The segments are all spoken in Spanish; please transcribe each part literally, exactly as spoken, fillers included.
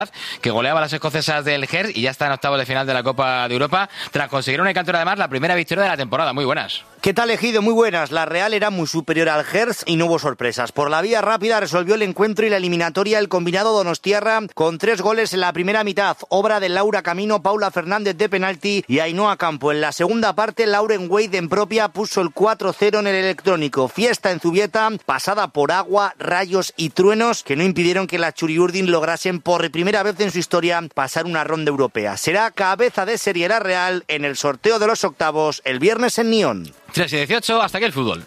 que goleaba a las escocesas del Hertz y ya está en octavos de final de la Copa de Europa tras conseguir una cantora además la primera victoria de la temporada. Muy buenas. ¿Qué tal, Ejido? Muy buenas. La Real era muy superior al Hertz y no hubo sorpresas. Por la vía rápida resolvió el encuentro y la eliminatoria el combinado donostiarra con tres goles en la primera mitad, obra de Laura Camino, Paula Fernández de penalti y Ainhoa Campo. En la segunda parte, Lauren Wade en propia puso el cuatro cero en el electrónico. Fiesta en Zubieta, pasada por agua, rayos y truenos que no impidieron que las Churiurdin lograsen por primera vez en su historia pasar una ronda europea. Será cabeza de serie la Real en el sorteo de los octavos el viernes en Nyon. tres y dieciocho, hasta aquí el fútbol.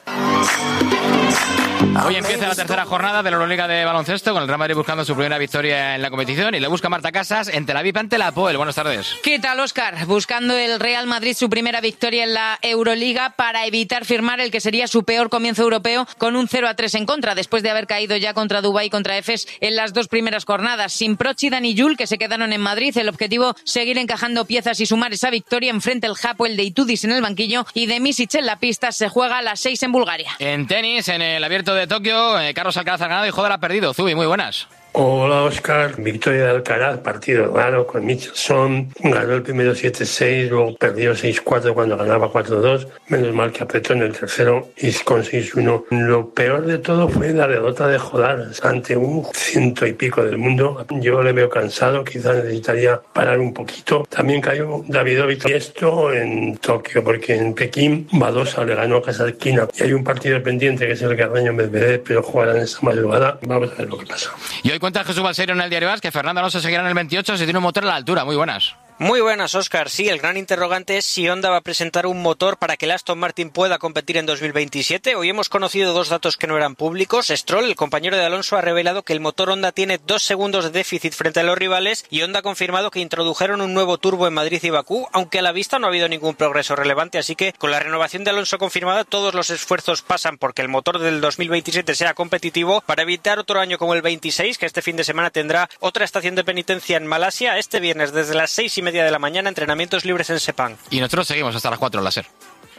Hoy empieza la tercera jornada de la Euroliga de baloncesto con el Real Madrid buscando su primera victoria en la competición y le busca Marta Casas en Tel Aviv ante la Apoel. Buenas tardes. ¿Qué tal, Óscar? Buscando el Real Madrid su primera victoria en la Euroliga para evitar firmar el que sería su peor comienzo europeo con un cero a tres en contra después de haber caído ya contra Dubái y contra Efes en las dos primeras jornadas. Sin Proch y Dani Jul, que se quedaron en Madrid, el objetivo seguir encajando piezas y sumar esa victoria. Enfrente el Hapoel de Itudis en el banquillo y de Misic en la pista. Se juega a las seis en Bulgaria. En tenis, en el Abierto de Tokio, eh, Carlos Alcaraz ha ganado y Joder ha perdido. Zubi, muy buenas. Hola, Óscar. Victoria de Alcaraz, partido raro con Michelson. Ganó el primero siete seis, luego perdió seis cuatro cuando ganaba cuatro dos. Menos mal que apretó en el tercero y con seis uno. Lo peor de todo fue la derrota de Jodar ante un ciento y pico del mundo. Yo le veo cansado, quizás necesitaría parar un poquito. También cayó Davidovich. Y esto en Tokio, porque en Pekín Badosa le ganó a Kasatkina. Y hay un partido pendiente que es el Carreño Medvedev, pero jugarán esta madrugada. Vamos a ver lo que pasa. Y hoy cuenta Jesús Balseiro en el Diario As que Fernando Alonso seguirá en el veintiocho si tiene un motor a la altura. Muy buenas. Muy buenas, Óscar. Sí, el gran interrogante es si Honda va a presentar un motor para que el Aston Martin pueda competir en dos mil veintisiete. Hoy hemos conocido dos datos que no eran públicos. Stroll, el compañero de Alonso, ha revelado que el motor Honda tiene dos segundos de déficit frente a los rivales y Honda ha confirmado que introdujeron un nuevo turbo en Madrid y Bakú, aunque a la vista no ha habido ningún progreso relevante, así que con la renovación de Alonso confirmada todos los esfuerzos pasan porque el motor del dos mil veintisiete sea competitivo para evitar otro año como el veintiséis, que este fin de semana tendrá otra estación de penitencia en Malasia este viernes desde las seis y media de la mañana, entrenamientos libres en Sepang. Y nosotros seguimos hasta las cuatro en la SER.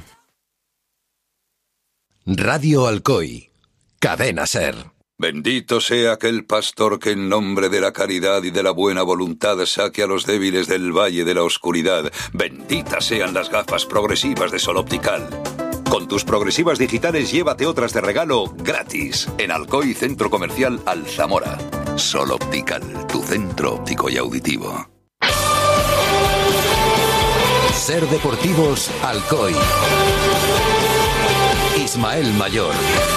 Radio Alcoy, cadena SER. Bendito sea aquel pastor que en nombre de la caridad y de la buena voluntad saque a los débiles del valle de la oscuridad. Benditas sean las gafas progresivas de Sol Optical. Con tus progresivas digitales llévate otras de regalo gratis en Alcoy Centro Comercial Alzamora. Sol Optical, tu centro óptico y auditivo. SER Deportivos Alcoy. Ismael Mayor.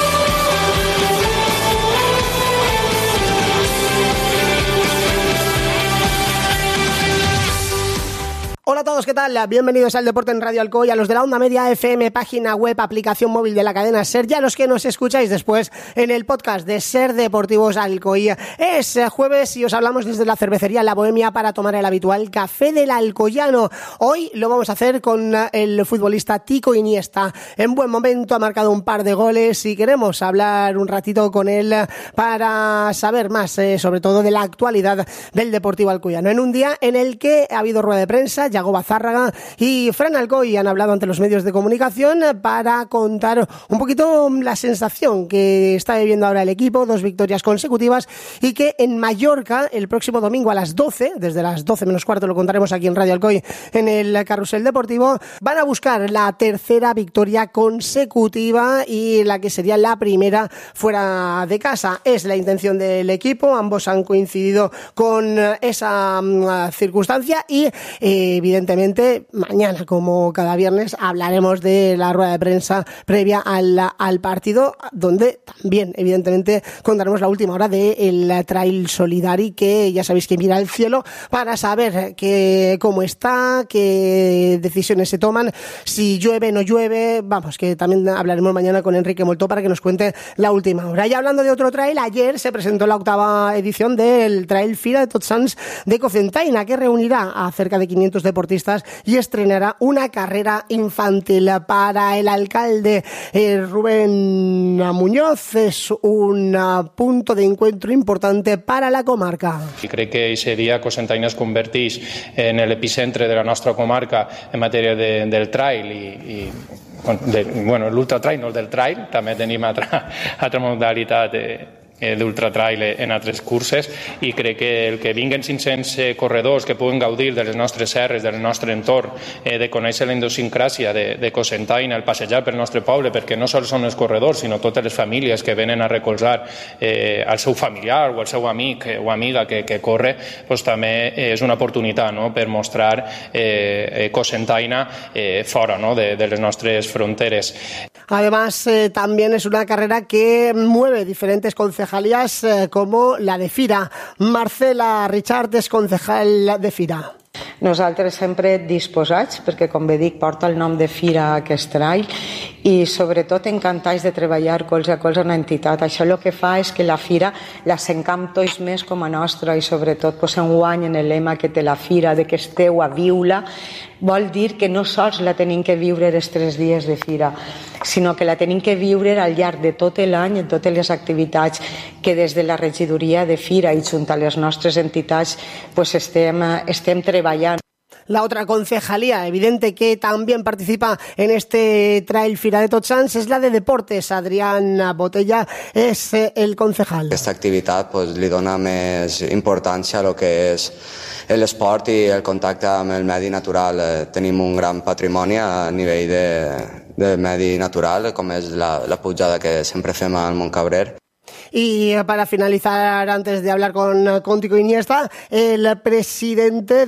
Hola a todos, ¿qué tal? Bienvenidos al Deporte en Radio Alcoy, a los de la Onda Media F M, página web, aplicación móvil de la cadena SER, y a los que nos escucháis después en el podcast de SER Deportivos Alcoy. Es jueves y os hablamos desde la cervecería La Bohemia para tomar el habitual café del alcoyano. Hoy lo vamos a hacer con el futbolista Tico Iniesta. En buen momento ha marcado un par de goles y queremos hablar un ratito con él para saber más, eh, sobre todo de la actualidad del Deportivo Alcoyano. En un día en el que ha habido rueda de prensa, Yago Bazárraga y Fran Alcoy han hablado ante los medios de comunicación para contar un poquito la sensación que está viviendo ahora el equipo, dos victorias consecutivas, y que en Mallorca el próximo domingo a las doce, desde las doce menos cuarto lo contaremos aquí en Radio Alcoy en el Carrusel Deportivo, van a buscar la tercera victoria consecutiva y la que sería la primera fuera de casa. Es la intención del equipo, ambos han coincidido con esa um, circunstancia y eh, evidentemente mañana, como cada viernes, hablaremos de la rueda de prensa previa al, al partido, donde también evidentemente contaremos la última hora del Trail Solidari, que ya sabéis que mira al cielo para saber que, cómo está, qué decisiones se toman, si llueve, no llueve. Vamos, que también hablaremos mañana con Enrique Moltó para que nos cuente la última hora. Y hablando de otro trail, ayer se presentó la octava edición del Trail Fira de Tots Sants de Cocentaina, que reunirá a cerca de quinientos deportistas y estrenará una carrera infantil. Para el alcalde eh, Rubén Muñoz es un uh, punto de encuentro importante para la comarca. I crec que aquest dia Cocentaina es converteix en l'epicentre de la nostra comarca en matèria de, del trail i, i de, bueno, l'ultra trail, no del trail, també tenim altra, altra modalitat de, eh, d'ultratrail en altres curses, i crec que el que vinguen cinc-cents corredors que puguen gaudir de les nostres serres, del nostre entorn, eh, de conèixer la idiosincràsia de, de Cocentaina, el passejar pel nostre poble, perquè no sols són els corredors, sinó totes les famílies que venen a recolzar eh, al seu familiar o al seu amic eh, o amiga que, que corre, pues, també és una oportunitat, no?, per mostrar eh, Cocentaina eh, fora, ¿no?, de, de les nostres fronteres. Además, eh, también es una carrera que mueve diferentes concejalías eh, como la de Fira. Marcela Richard és concejal de Fira. Nosaltres sempre disposats, perquè com bé dic porta el nom de Fira aquest trail, i sobretot encantats de treballar colze a colze amb l'entitat. Això el que fa és que la Fira la sencam tots més com a nostra, i sobretot pues, enguany en el lema que té la Fira de que esteu a viure, vol dir que no sols la tenim que viure els tres dies de Fira, sinó que la tenim que viure al llarg de tot l'any en totes les activitats que des de la regidoria de Fira i junt a les nostres entitats pues estem, estem treballant. La otra concejalía, evidente, que también participa en este Trail Fira de Tots Sants, es la de Deportes. Adrián Botella és el concejal. Aquesta activitat pues, li dona més importància a lo que és l'esport i el contacte amb el medi natural. Tenim un gran patrimoni a nivell de, de medi natural, com és la, la pujada que sempre fem al Montcabrer. Y para finalizar, antes de hablar con, con Tico Iniesta, el presidente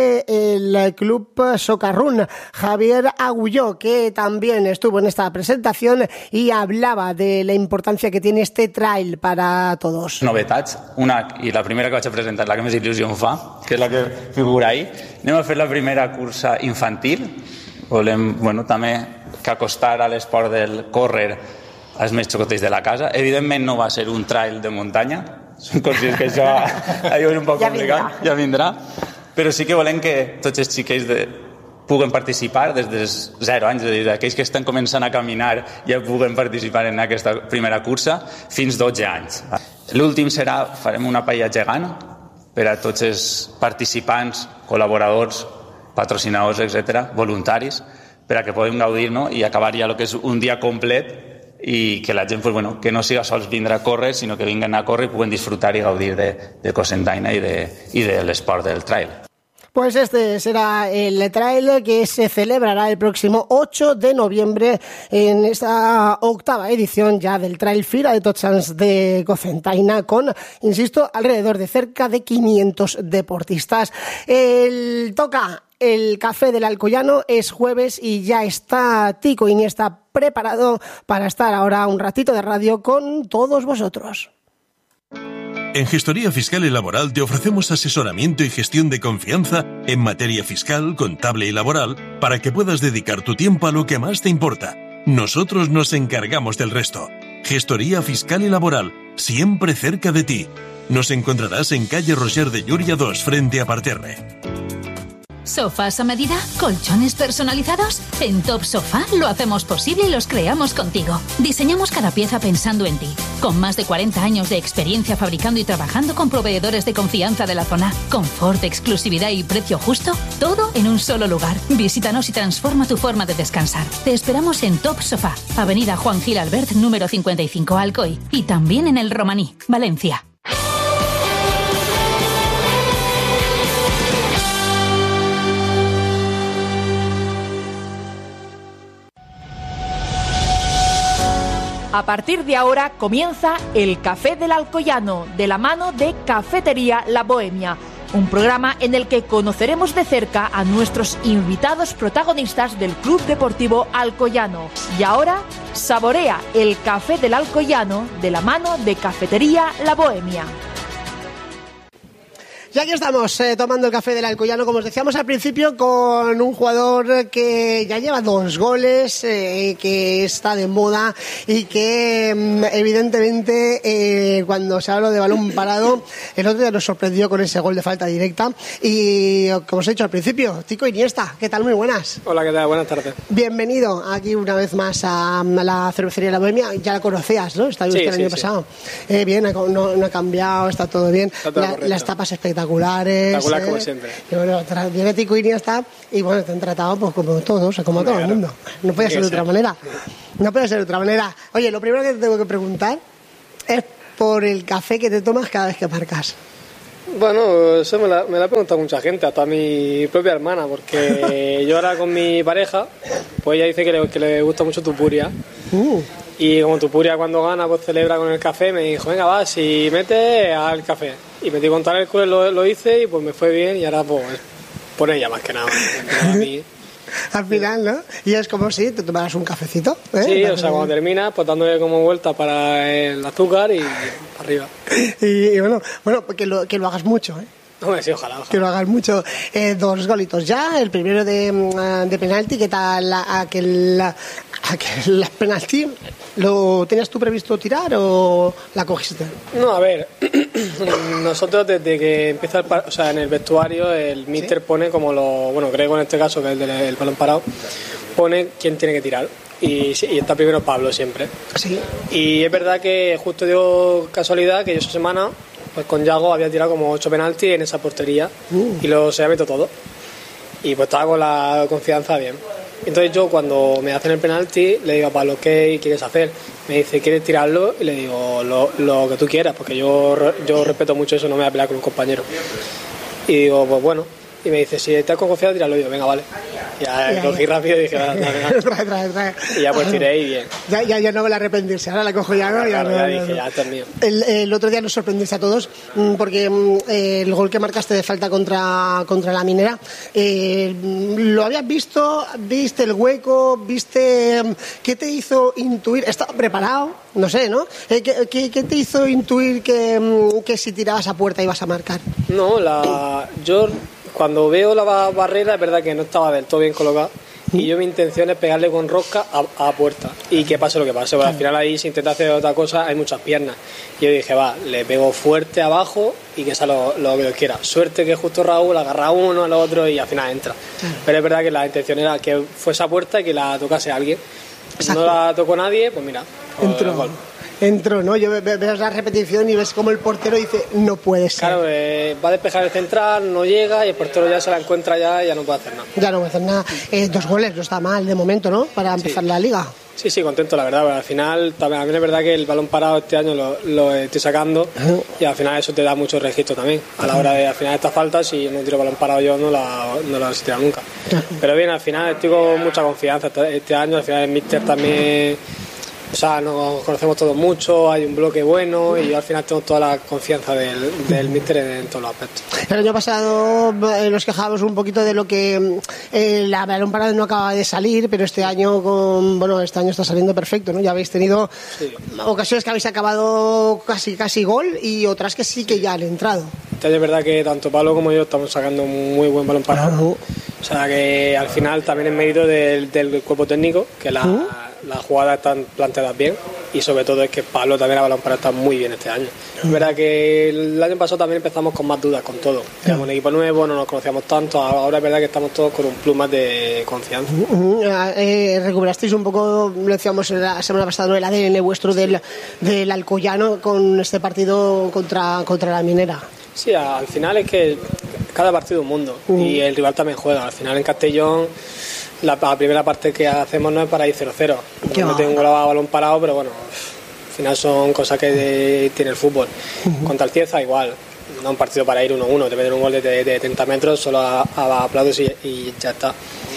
del Club Socarrún, Javier Agulló, que también estuvo en esta presentación y hablaba de la importancia que tiene este trail para todos. Novetats, una, i la primera que vaig a presentar, la que més il·lusió em fa, que és la que figura ahí. Anem a fer la primera cursa infantil. Volem, bueno, també que acostar a l'esport del córrer als més xocotets de la casa. Evidentment no va ser un trail de muntanya, som conscients que això allò és un poc ja complicat, vindrà. ja vindrà, però sí que volem que tots els xiquets de, puguen participar des dels zero anys, és a dir, aquells que estan començant a caminar ja puguen participar en aquesta primera cursa fins dotze anys. L'últim serà, farem una paella gegant per a tots els participants, col·laboradors, patrocinadors, etcètera, voluntaris, per a que puguem gaudir, no?, i acabar ja el que és un dia complet i que la gent pues, bueno, que no siga sols vindre a córrer, sinó que vinguen a córrer i puguen disfrutar i gaudir de, de Cocentaina i de, i de l'esport del trail. Pues este será el trail que se celebrará el próximo ocho de noviembre en esta octava edición ya del Trail Fira de Tots Sants de Cocentaina con, insisto, alrededor de cerca de quinientos deportistas. El toca el Café del Alcoyano, es jueves y ya está Tico Iniesta preparado para estar ahora un ratito de radio con todos vosotros. En Gestoría Fiscal y Laboral te ofrecemos asesoramiento y gestión de confianza en materia fiscal, contable y laboral para que puedas dedicar tu tiempo a lo que más te importa. Nosotros nos encargamos del resto. Gestoría Fiscal y Laboral, siempre cerca de ti. Nos encontrarás en calle Roger de Llúria dos, frente a Parterre. ¿Sofás a medida? ¿Colchones personalizados? En Top Sofá lo hacemos posible y los creamos contigo. Diseñamos cada pieza pensando en ti. Con más de cuarenta años de experiencia fabricando y trabajando con proveedores de confianza de la zona. Confort, exclusividad y precio justo. Todo en un solo lugar. Visítanos y transforma tu forma de descansar. Te esperamos en Top Sofá, Avenida Juan Gil Albert, número cincuenta y cinco, Alcoy. Y también en El Romaní, Valencia. A partir de ahora comienza el Café del Alcoyano, de la mano de Cafetería La Bohemia, un programa en el que conoceremos de cerca a nuestros invitados protagonistas del Club Deportivo Alcoyano. Y ahora, saborea el Café del Alcoyano, de la mano de Cafetería La Bohemia. Ya aquí estamos eh, tomando el Café del Alcoyano, como os decíamos al principio, con un jugador que ya lleva dos goles, eh, que está de moda y que evidentemente eh, cuando se habla de balón parado, el otro día nos sorprendió con ese gol de falta directa. Y como os he dicho al principio, Tico Iniesta, ¿qué tal? Muy buenas. Hola, ¿qué tal? Buenas tardes. Bienvenido aquí una vez más a la cervecería La Bohemia. Ya la conocías, ¿no? Estaba usted sí, el año sí, pasado. Sí. Eh, bien, no, no ha cambiado, está todo bien. Está todo la, las tapas espectaculares. Espectacular, eh, como siempre. Y bueno, viene Tico Iniesta y bueno, te han tratado pues como todos, como todo el mundo. No puede ser de otra manera. No puede ser de otra manera. Oye, lo primero que te tengo que preguntar es por el café que te tomas cada vez que marcas? Bueno, eso me la, me la ha preguntado mucha gente, hasta mi propia hermana, porque yo ahora con mi pareja, pues ella dice que le, que le gusta mucho Tupuria. Uh. Y como Tupuria cuando gana, pues celebra con el café, me dijo, venga, va, si metes al café. Y metí con tal el culo, lo, lo hice y pues me fue bien y ahora pues por ella más que nada. A mí. Al final, ¿no? Y es como si te tomaras un cafecito, ¿eh? Sí, o sea, cuando terminas, pues dándole como vuelta para el azúcar y para arriba. Y, y bueno, bueno que, lo, que lo hagas mucho, ¿eh? Hombre, sí, ojalá, ojalá. Que lo hagas mucho. Eh, dos golitos ya, el primero de, de penalti, ¿qué tal aquel, aquel penalti? ¿Lo tenías tú previsto tirar o la cogiste? No, a ver, nosotros desde que empieza el par- o sea, en el vestuario el míster ¿Sí? pone como lo, bueno, Grego en este caso, que es el del el balón parado, pone quién tiene que tirar. Y, y está primero Pablo siempre. Sí. Y es verdad que justo dio casualidad que yo esa semana pues con Yago había tirado como ocho penaltis en esa portería uh. y luego se había metido todo. Y pues estaba con la confianza bien. Entonces yo cuando me hacen el penalti le digo a Pablo, ¿qué quieres hacer? Me dice, ¿quieres tirarlo? Y le digo, lo, lo que tú quieras, porque yo, yo respeto mucho eso, no me voy a pelear con un compañero. Y digo, pues bueno. Y me dice, si estás con confianza, tíralo. Y yo, venga, vale. Ya, ya cogí ya. rápido y dije, vale, vale, trae, trae, trae. Y ya pues tiré y bien. Ya, ya, ya no me la arrepentirse, ahora la cojo ya, ¿no? Claro, ya, claro, no, ya no, dije, no. ya, esto es mío. El, el otro día nos sorprendiste a todos porque eh, el gol que marcaste de falta contra, contra la Minera, eh, ¿lo habías visto? ¿Viste el hueco? ¿Viste qué te hizo intuir? ¿Estaba preparado? No sé, ¿no? Eh, ¿qué, qué, ¿Qué te hizo intuir que, que si tirabas a puerta ibas a marcar? No, la yo... Cuando veo la barrera es verdad que no estaba del todo bien colocada y yo mi intención es pegarle con rosca a, a puerta y que pase lo que pase, porque al final ahí si intenta hacer otra cosa hay muchas piernas y yo dije va, le pego fuerte abajo y que sea lo, lo que Dios quiera. Suerte que justo Raúl agarra uno al otro y al final entra, pero es verdad que la intención era que fuese a puerta y que la tocase alguien. Exacto. No la tocó nadie, pues mira, entró. Entró, ¿no? Yo ves la repetición y ves como el portero dice, no puede ser. Claro, eh, va a despejar el central, no llega y el portero ya se la encuentra ya y ya no puede hacer nada. Ya no puede hacer nada. Eh, dos goles, no está mal de momento, ¿no? Para empezar sí. la liga. Sí, sí, contento, la verdad. Pero al final, también es verdad que el balón parado este año lo, lo estoy sacando uh-huh. y al final eso te da mucho registro también. A la hora de, al final, estas faltas, si no tiro balón parado yo, no la, no la he tirado nunca. Uh-huh. Pero bien, al final estoy con mucha confianza este año. Al final el míster también... O sea, nos conocemos todos mucho, hay un bloque bueno y yo al final tengo toda la confianza del, del míster en, en todos los aspectos. El año pasado eh, nos quejábamos un poquito de lo que eh, la balón parado no acaba de salir, pero este año con, bueno, este año está saliendo perfecto, ¿no? Ya habéis tenido sí. ocasiones que habéis acabado casi casi gol y otras que sí que ya han entrado. Este año es verdad que tanto Pablo como yo estamos sacando un muy buen balón parado. Uh-huh. O sea que al final también es mérito del, del cuerpo técnico, que la... Uh-huh. Las jugadas están planteadas bien y sobre todo es que Pablo también a balón parado está muy bien este año. Es verdad que el año pasado también empezamos con más dudas con todo. Éramos un equipo nuevo, no nos conocíamos tanto, ahora es verdad que estamos todos con un plus más de confianza. Uh-huh. Eh, recuperasteis un poco, lo decíamos la semana pasada, ¿no? El A D N vuestro del, del Alcoyano con este partido contra, contra la Minera. Sí, al final es que cada partido es un mundo uh-huh. y el rival también juega. Al final en Castellón La, la primera parte que hacemos no es para ir cero cero. No tengo el balón parado, pero bueno, al final son cosas que de, tiene el fútbol. Uh-huh. Contra el Cieza igual, no un partido para ir uno uno, te meten un gol de, de, de treinta metros, solo a, a aplausos y, y ya está.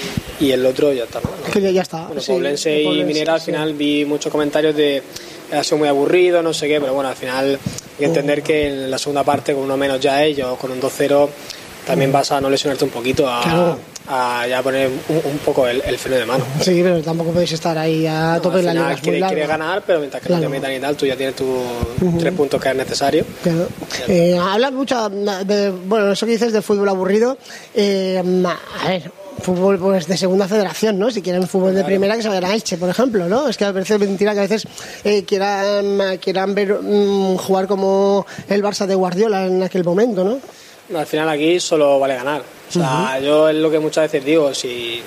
Y el otro ya está, ¿no? Que ya, ya está. Bueno, sí, Poblense y Poblense, Minera al final sí. Vi muchos comentarios de ha sido muy aburrido, no sé qué, pero bueno, al final hay que entender uh-huh. que en la segunda parte con uno menos ya ellos, con un dos cero también vas a no lesionarte un poquito, a, claro. a ya poner un, un poco el, el freno de mano. Sí, pero tampoco podéis estar ahí a no, tope en la liga. Quieres quiere ganar, pero mientras que claro. no te metan y tal, tú ya tienes tus uh-huh. tres puntos que es necesario. Claro. Eh, hablas mucho de, bueno, eso que dices de fútbol aburrido. Eh, a ver, fútbol pues de segunda federación, ¿no? Si quieren fútbol de primera, que se vayan a Elche, por ejemplo, ¿no? Es que me parece mentira que a veces eh, quieran, quieran ver um, jugar como el Barça de Guardiola en aquel momento, ¿no? Al final aquí solo vale ganar. O sea, uh-huh. yo es lo que muchas veces digo, si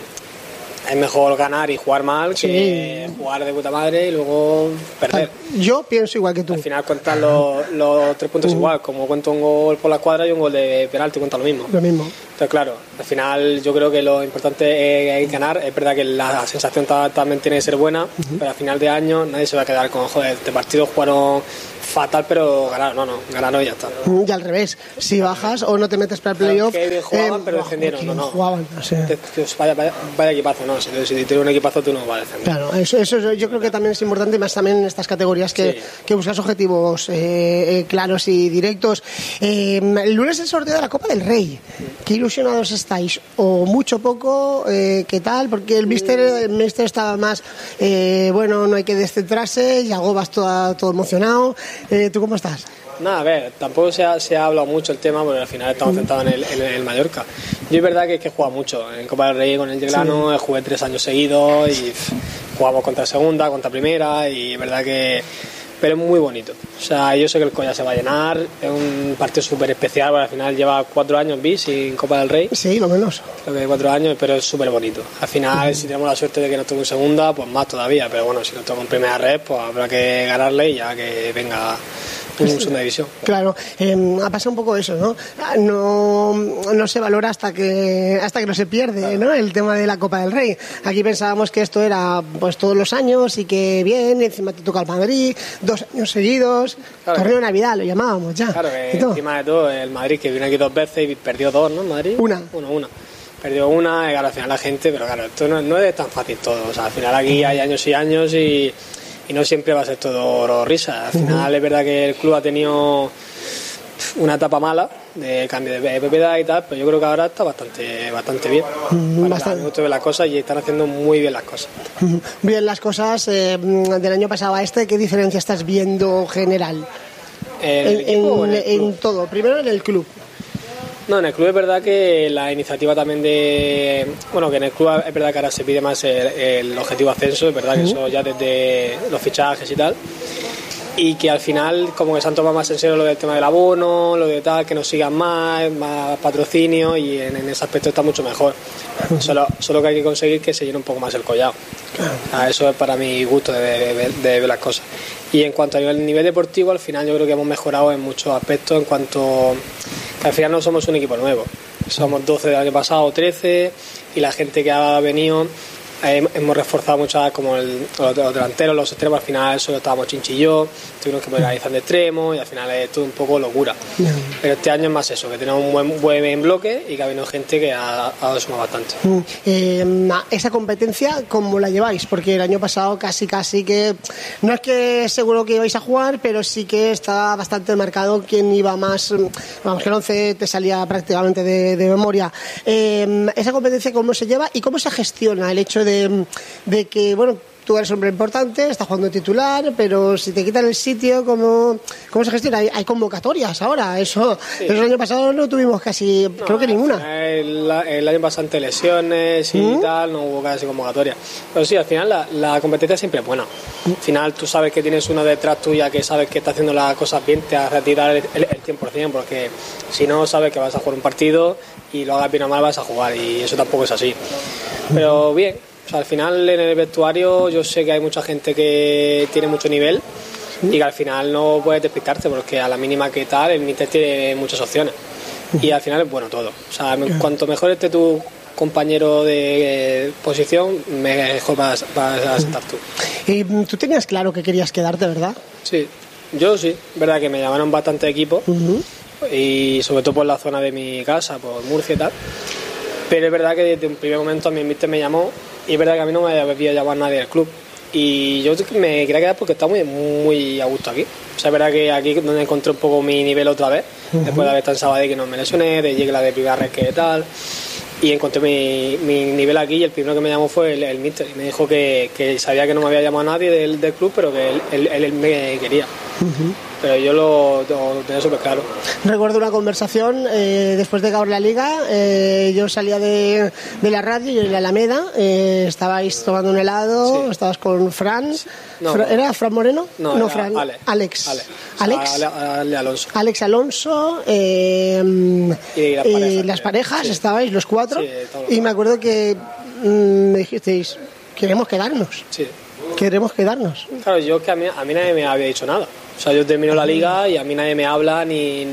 es mejor ganar y jugar mal sí. que jugar de puta madre y luego perder. Yo pienso igual que tú. Al final cuentan los, los tres puntos uh-huh. igual, como cuento un gol por la cuadra y un gol de penalti, cuenta lo mismo. Lo mismo. Entonces claro, al final yo creo que lo importante es ganar. Es verdad que la sensación también tiene que ser buena, uh-huh. pero al final de año nadie se va a quedar con, joder, este partido jugaron fatal, pero ganar, no, no, ganaron y ya está. Y al revés, si bajas o no te metes para el playoff. Que bien jugaban, eh, pero defendieron, no, no. Jugaban, o sea. Te, te, vaya, vaya, vaya equipazo, no. Si, si tienes un equipazo, tú no vas a defender. Claro, eso, eso yo creo que también es importante, más también en estas categorías que, sí. que buscas objetivos eh, eh, claros y directos. Eh, el lunes el sorteo de la Copa del Rey. ¿Qué ilusionados estáis? ¿O mucho poco? Eh, ¿Qué tal? Porque el míster, el míster estaba más, eh, bueno, no hay que descentrarse, y algo vas todo, todo emocionado. Eh, ¿Tú cómo estás? Nada, a ver, tampoco se ha, se ha hablado mucho el tema porque al final estamos centrados en el, en el Mallorca. Yo es verdad que, que he jugado mucho en Copa del Rey con el Yeglano, sí. Jugué tres años seguidos y pff, jugamos contra segunda, contra primera y es verdad que... Pero es muy bonito. O sea, yo sé que el Colla se va a llenar, es un partido súper especial, porque al final lleva cuatro años bis sin Copa del Rey. Sí, lo menos. Creo que cuatro años, pero es súper bonito. Al final, si tenemos la suerte de que nos toque en segunda, pues más todavía. Pero bueno, si nos toca en primera red, pues habrá que ganarle y ya que venga en segunda división. Claro, eh, ha pasado un poco eso, ¿no? No, no se valora hasta que hasta que no se pierde, claro. ¿no? El tema de la Copa del Rey. Aquí pensábamos que esto era pues todos los años y que bien, encima te toca el Madrid, dos años seguidos, claro, torneo de Navidad lo llamábamos ya. Claro, que encima de todo el Madrid que vino aquí dos veces y perdió dos, ¿no? Madrid. Una. Una, una. Perdió una y claro, al final la gente, pero claro, esto no, no es tan fácil todo. O sea, al final aquí hay años y años y... y no siempre va a ser todo risa. Al final uh-huh. es verdad que el club ha tenido una etapa mala de cambio de propiedad y tal, pero yo creo que ahora está bastante bastante bien. Uh-huh. Bastante. Me las cosas y están haciendo muy bien las cosas. Uh-huh. Bien las cosas eh, del año pasado a este, ¿qué diferencia estás viendo general? ¿En, en, equipo, en, en, en todo, primero en el club. No, en el club es verdad que la iniciativa también de... Bueno, que en el club es verdad que ahora se pide más el, el objetivo ascenso, es verdad que eso ya desde los fichajes y tal, y que al final como que se han tomado más en serio lo del tema del abono, lo de tal, que nos sigan más, más patrocinio y en, en ese aspecto está mucho mejor. Solo, solo que hay que conseguir que se llene un poco más el collado. Ah, eso es para mi gusto de, de, de, de ver las cosas. Y en cuanto al nivel deportivo, al final yo creo que hemos mejorado en muchos aspectos, en cuanto que al final no somos un equipo nuevo, somos doce del año pasado, trece, y la gente que ha venido eh, hemos reforzado mucho como el, los, los delanteros, los extremos, al final solo estábamos Chinchi y yo, tuvimos que poner a Izan de extremo y al final es todo un poco locura. Pero este año es más eso, que tenemos un buen, buen bloque y que ha venido gente que ha, ha sumado bastante. Eh, esa competencia, ¿cómo la lleváis? Porque el año pasado casi casi que, no es que seguro que ibais a jugar, pero sí que estaba bastante marcado quién iba más, vamos, que el once te salía prácticamente de, de memoria. Eh, esa competencia, ¿cómo se lleva y cómo se gestiona el hecho de De, de que, bueno, tú eres un hombre importante, estás jugando titular, pero si te quitan el sitio, ¿cómo, cómo se gestiona? Hay, hay convocatorias ahora, eso, sí. Eso el año pasado no tuvimos casi, no, creo que ninguna. El, el año pasado lesiones y ¿Mm? tal, no hubo casi convocatoria. Pero sí, al final la, la competencia siempre es buena. Al final tú sabes que tienes uno detrás tuya que sabes que está haciendo las cosas bien, te vas a retirar el, el, el cien por ciento, porque si no sabes que vas a jugar un partido y lo hagas bien o mal vas a jugar, y eso tampoco es así. Pero bien. O sea, al final en el vestuario yo sé que hay mucha gente que tiene mucho nivel y que al final no puedes despistarte porque a la mínima que tal el míster tiene muchas opciones y al final es bueno todo. O sea, cuanto mejor esté tu compañero de posición, mejor vas, vas a estar tú. ¿Y tú tenías claro que querías quedarte, verdad? Sí, yo sí. Verdad que me llamaron bastante equipos uh-huh. y sobre todo por la zona de mi casa, por Murcia y tal. Pero es verdad que desde un primer momento a mí el míster me llamó y es verdad que a mí no me había llamado nadie del club y yo me quería quedar porque está muy, muy a gusto aquí. O sea, es verdad que aquí es donde encontré un poco mi nivel otra vez, uh-huh. después de haber estado en Sabadell que no me lesioné, de llegar a la de primera red que tal, y encontré mi, mi nivel aquí y el primero que me llamó fue el, el míster y me dijo que, que sabía que no me había llamado nadie del, del club, pero que él, él, él me quería. Uh-huh. Pero yo lo, lo, lo tenía súper claro. Recuerdo una conversación eh, después de acabar la liga. Eh, yo salía de, de la radio, yo en la Alameda. Eh, estabais tomando un helado, sí. Estabas con Fran. No, Fra, ¿Era Fran Moreno? No, no era Fran. Ale. Alex. Ale. Alex. Ale, Ale Alonso. Alex Alonso. Eh, y las parejas, y las parejas sí. Estabais los cuatro. Sí, y me acuerdo que mm, me dijisteis, queremos quedarnos. Sí. Queremos quedarnos. Claro, yo que a mí, a mí nadie me había dicho nada. O sea, yo termino la liga y a mí nadie me habla ni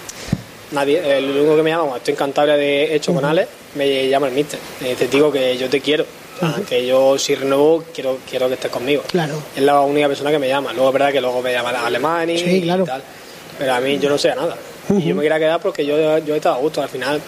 nadie. El único que me llama, cuando estoy en Cantabria de hecho uh-huh. con Alex, me llama el míster. Y te digo que yo te quiero. Uh-huh. Que yo, si renuevo, quiero, quiero que estés conmigo. Claro. Es la única persona que me llama. Luego es verdad que luego me llama Alemania sí, claro. y tal. Pero a mí yo no sé nada. Uh-huh. Y yo me quería quedar porque yo, yo he estado a gusto. Al final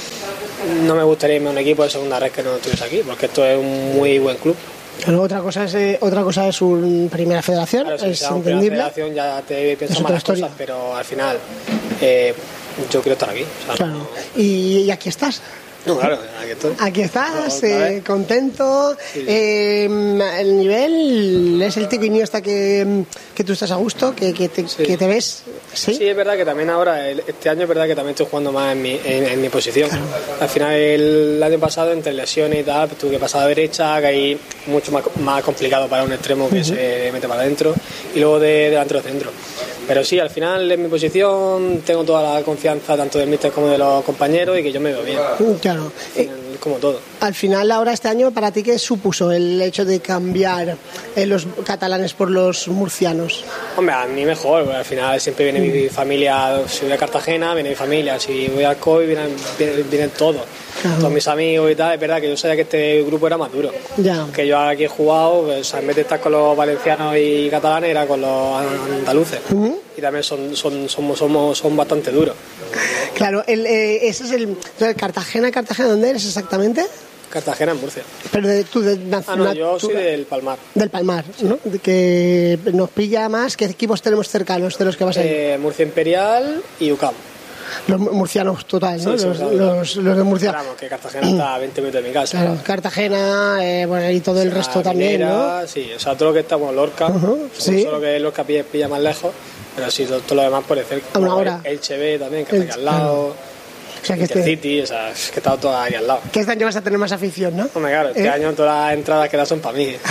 no me gustaría irme a un equipo de segunda red que no estuviese aquí, porque esto es un muy buen club. Pero otra cosa es eh, otra cosa es una primera federación, claro, si es sea entendible. Primera federación ya te piensas más las cosas, pero al final eh, yo quiero estar aquí. O sea, claro. no... y, y aquí estás. No, claro, aquí estoy. Aquí estás, no, eh, contento. Sí. Eh, el nivel es el tico Iniesta que, que tú estás a gusto, que, que, te, sí. que te ves. ¿Sí? Sí, es verdad que también ahora, este año es verdad que también estoy jugando más en mi, en, en mi posición. Claro. Al final, el año pasado, entre lesiones y tal, tuve que pasar a la derecha, que ahí mucho más, más complicado para un extremo que uh-huh. se mete para adentro, y luego de delantero centro. Pero sí, al final en mi posición tengo toda la confianza tanto del míster como de los compañeros y que yo me veo bien. Claro. Es como todo. Al final, ahora este año, ¿para ti qué supuso el hecho de cambiar eh, los catalanes por los murcianos? Hombre, a mí mejor, porque al final siempre viene mi familia, si voy a Cartagena, viene mi familia, si voy a Alcoy, vienen, vienen, vienen todos. Claro. Todos mis amigos y tal, es verdad que yo sabía que este grupo era más duro. Ya. Que yo aquí he jugado, pues, o sea, en vez de estar con los valencianos y catalanes, era con los andaluces. Uh-huh. Y también son, son, somos, somos, son bastante duros. Claro, el, eh, ese es el, el Cartagena, Cartagena, ¿dónde eres exactamente? Cartagena, en Murcia. Pero de, tú de, de, ah, no, yo soy del Palmar. Del Palmar, sí. ¿No? De que nos pilla más. ¿Qué equipos tenemos cercanos de los que vas a ir? Eh, Murcia Imperial y U C A M. Los murcianos total, ¿no? Sí, los, sí, los, los de Murcia. Claro, que Cartagena está a veinte minutos de mi casa. Claro, Cartagena, eh, bueno, y todo el o sea, resto también, Minera, ¿no? Sí, o sea, todo lo que está, bueno, Lorca, uh-huh, sí. Solo que Lorca pilla, pilla más lejos, pero sí, todo, todo lo demás puede ser. A una hora. El H B también, que está aquí al lado. Claro. O sea, que este... City, o sea, es que está todo ahí al lado. Que este año vas a tener más afición, ¿no? Hombre, claro, este ¿Eh? año todas las entradas que das son para mí.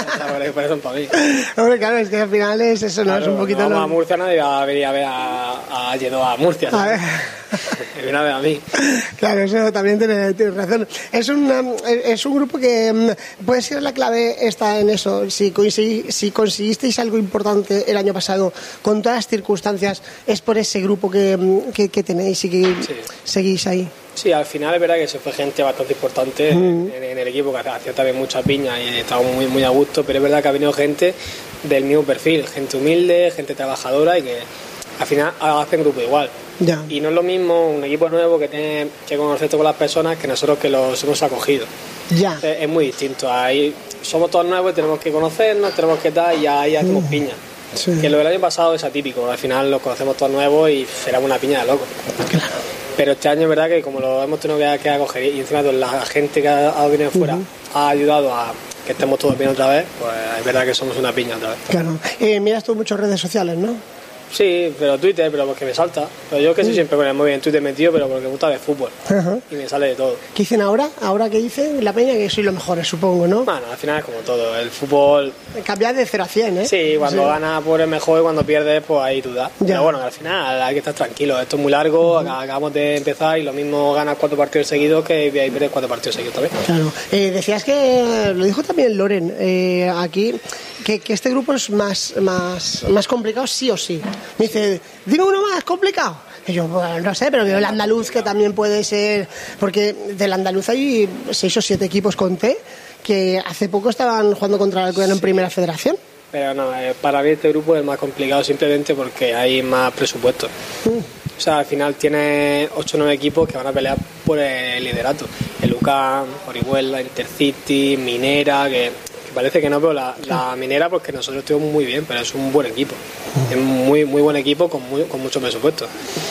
Las son para mí. Hombre, claro, es que al final es eso, ¿no? Claro, es un poquito... No, lo... a Murcia nadie va a venir a ver a, a, a Lledo a Murcia. ¿no? A ver. Me viene a ver a mí. Claro, eso también tienes tiene razón. Es un, es un grupo que puede ser la clave está en eso. Si, si conseguisteis algo importante el año pasado, con todas las circunstancias, es por ese grupo que, que, que tenéis y que sí. seguís ahí. Sí, al final es verdad que se fue gente bastante importante mm. en, en el equipo, que hacía también mucha piña y estábamos muy, muy a gusto, pero es verdad que ha venido gente del mismo perfil, gente humilde, gente trabajadora y que al final hacen grupo igual. Ya. Y no es lo mismo un equipo nuevo que tiene que conocerte con las personas que nosotros que los hemos acogido. Ya. Entonces, es muy distinto. Ahí somos todos nuevos y tenemos que conocernos, tenemos que dar y ahí hacemos mm. piña. Sí. Que lo del año pasado es atípico, al final los conocemos todos nuevos y éramos una piña de locos. Claro. Pero este año es verdad que como lo hemos tenido que, que acoger y encima de la gente que ha, ha venido fuera uh-huh. ha ayudado a que estemos todos bien otra vez, pues es verdad que somos una piña otra vez. Claro. Eh, miras tú muchas redes sociales, ¿no? Sí, pero Twitter, pero porque me salta. Pero yo que sí siempre con el móvil en Twitter metido, pero porque me gusta ver fútbol. Uh-huh. Y me sale de todo. ¿Qué dicen ahora? ¿Ahora qué dicen? La peña que sois los mejores, supongo, ¿no? Bueno, al final es como todo. El fútbol... Cambia de cero a cien, ¿eh? Sí, cuando sí. ganas por el mejor y cuando pierdes, pues ahí dudas. Pero bueno, al final hay que estar tranquilo. Esto es muy largo, uh-huh. acabamos de empezar y lo mismo ganas cuatro partidos seguidos que pierdes cuatro partidos seguidos también. Claro. Eh, decías que, lo dijo también Loren, eh, aquí... Que, que este grupo es más, más, más complicado sí o sí. Me dice, dime uno más complicado. Y yo, bueno, no sé, pero veo el andaluz que también puede ser... Porque del andaluz hay seis o siete equipos, conté, que hace poco estaban jugando contra el Alcoyano en Primera Federación. Pero no, eh, para mí este grupo es más complicado simplemente porque hay más presupuesto. Mm. O sea, al final tiene ocho o nueve equipos que van a pelear por el liderato. El U C A M, Orihuela, Intercity, Minera, que... Parece que no, pero la, la Minera, porque nosotros estuvimos muy bien, pero es un buen equipo. Es muy muy buen equipo con, muy, con mucho presupuesto.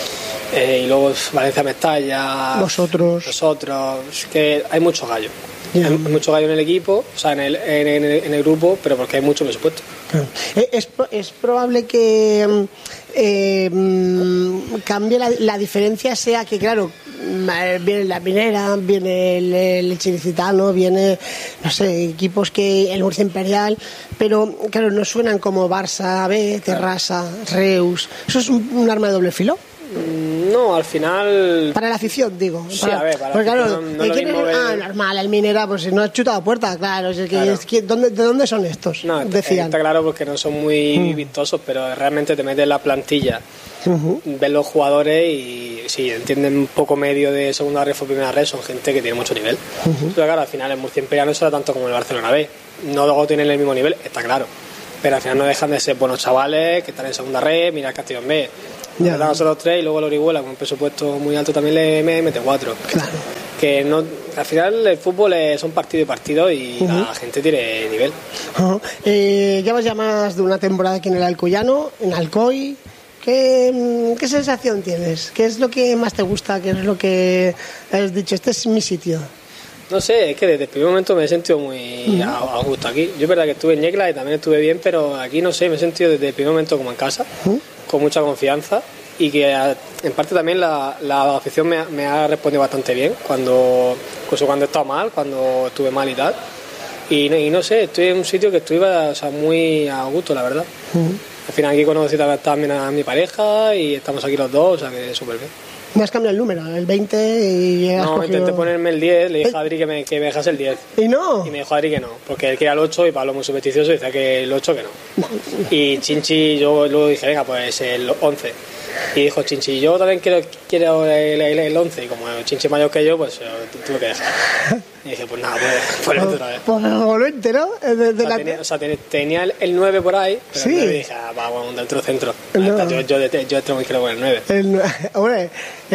Eh, y luego Valencia Mestalla. Vosotros. Nosotros. Es que hay muchos gallos. Yeah. Hay mucho gallo en el equipo, o sea, en el, en, en, en el grupo, pero porque hay mucho presupuesto. Claro. Es, es probable que eh, cambie la, la diferencia, sea que, claro, viene la Minera, viene el, el Chilicitano, viene, no sé, equipos que el Murcia Imperial, pero, claro, no suenan como Barça B, Terrassa, Reus. ¿Eso es un, un arma de doble filo? No, al final... Para la afición, digo. Sí, para, a ver, para porque, la claro, afición no, no ¿quién es? ver... Ah, normal, el Minera, pues no ha chutado puerta, claro. Es que, claro. Es que, ¿dónde, ¿De dónde son estos? No, decían. Está claro porque no son muy mm. vistosos, pero realmente te metes en la plantilla Uh-huh. Ves los jugadores y sí, entienden un poco medio de segunda red o primera red, son gente que tiene mucho nivel. Uh-huh. Pero claro, al final el Murcia Imperial no será tanto como el Barcelona B. No luego tienen el mismo nivel, está claro. Pero al final no dejan de ser buenos chavales que están en segunda red, mira el Castellón B. Ya. Nosotros tres y luego el Orihuela con un presupuesto muy alto también le mete cuatro. Claro. Que no, al final el fútbol es un partido y partido y uh-huh. la gente tiene nivel. Uh-huh. Eh, llevas ya más de una temporada aquí en el Alcoyano, en Alcoy. ¿Qué, ¿Qué sensación tienes? ¿Qué es lo que más te gusta? ¿Qué es lo que has dicho? Este es mi sitio. No sé, es que desde el primer momento me he sentido muy uh-huh. a, a gusto aquí. Yo es verdad que estuve en Yecla y también estuve bien, pero aquí no sé, me he sentido desde el primer momento como en casa, uh-huh. con mucha confianza. Y que en parte también la, la afición me, me ha respondido bastante bien cuando, incluso cuando he estado mal, cuando estuve mal y tal. Y, y no sé, estoy en un sitio que estoy, o sea, muy a gusto, la verdad. Uh-huh. Al final aquí conocí también a mi pareja y estamos aquí los dos, o sea que súper bien. ¿Me has cambiado el número? ¿El veinte? Y has no, cogido... intenté ponerme el diez, le dije a Adri que me, que me dejase el diez. ¿Y no? Y me dijo Adri que no, porque él quería el ocho y Pablo muy supersticioso y decía que el ocho que no. no. Y Chinchi, yo luego dije, venga, pues el once. Y dijo Chinchi, yo también quiero, quiero el, el, el once. Y como Chinchi mayor que yo, pues tuve que dejar. Y dije, pues nada, pues, pues el otra vez. Pues lo entero. De, de o sea, la... tenía, o sea, tenía, tenía el, el nueve por ahí, pero sí. el nueve dije, ah, va, bueno, dentro centro. No. Yo, yo, yo, yo entro muy claro con el nueve. El, hombre,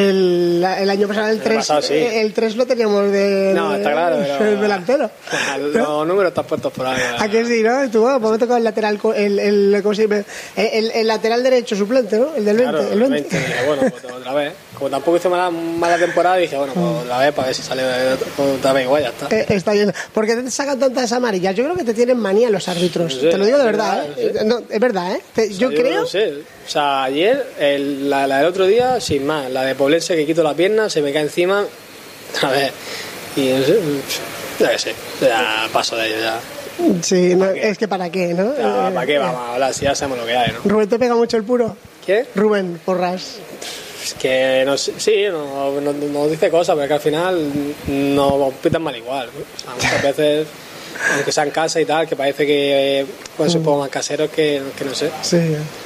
el, el año pasado el, el tres, pasado, sí. el tres lo teníamos de, no, está claro, pero, el delantero. Los ¿no? números están puestos por ahí. ¿A que sí, no? Tú, bueno, pues me tocado el lateral, el, el, ¿cómo se llama? El, el lateral derecho suplente, ¿no? El del veinte. Claro, el veinte. veinte. Dije, bueno, pues otra vez. Como tampoco hice mala, mala temporada, dije, bueno, pues otra vez para ver si sale otra vez igual, ya está. Eh, está bien. ¿Por qué te sacan tantas amarillas? Yo creo que te tienen manía los árbitros. No sé, te lo digo de verdad, verdad ¿eh? No, es verdad, ¿eh? Te, o sea, yo, yo creo... No sé. O sea, ayer, el, la, la del otro día, sin más, la de Poblense que quito la pierna, se me cae encima, a ver, y no sé, ya que sé, ya paso de ello ya. Sí, no, es que para qué, ¿no? Ya, ¿para qué vamos a hablar si ya sabemos lo que hay, ¿no? ¿Rubén te pega mucho el puro? ¿Qué? Rubén Porras. Es que no sé, sí, no, no, no dice cosas, pero que al final no pitan mal igual, ¿no? O sea, muchas veces, aunque sea en casa y tal, que parece que pueden ser un poco más caseros que, que no sé. Sí.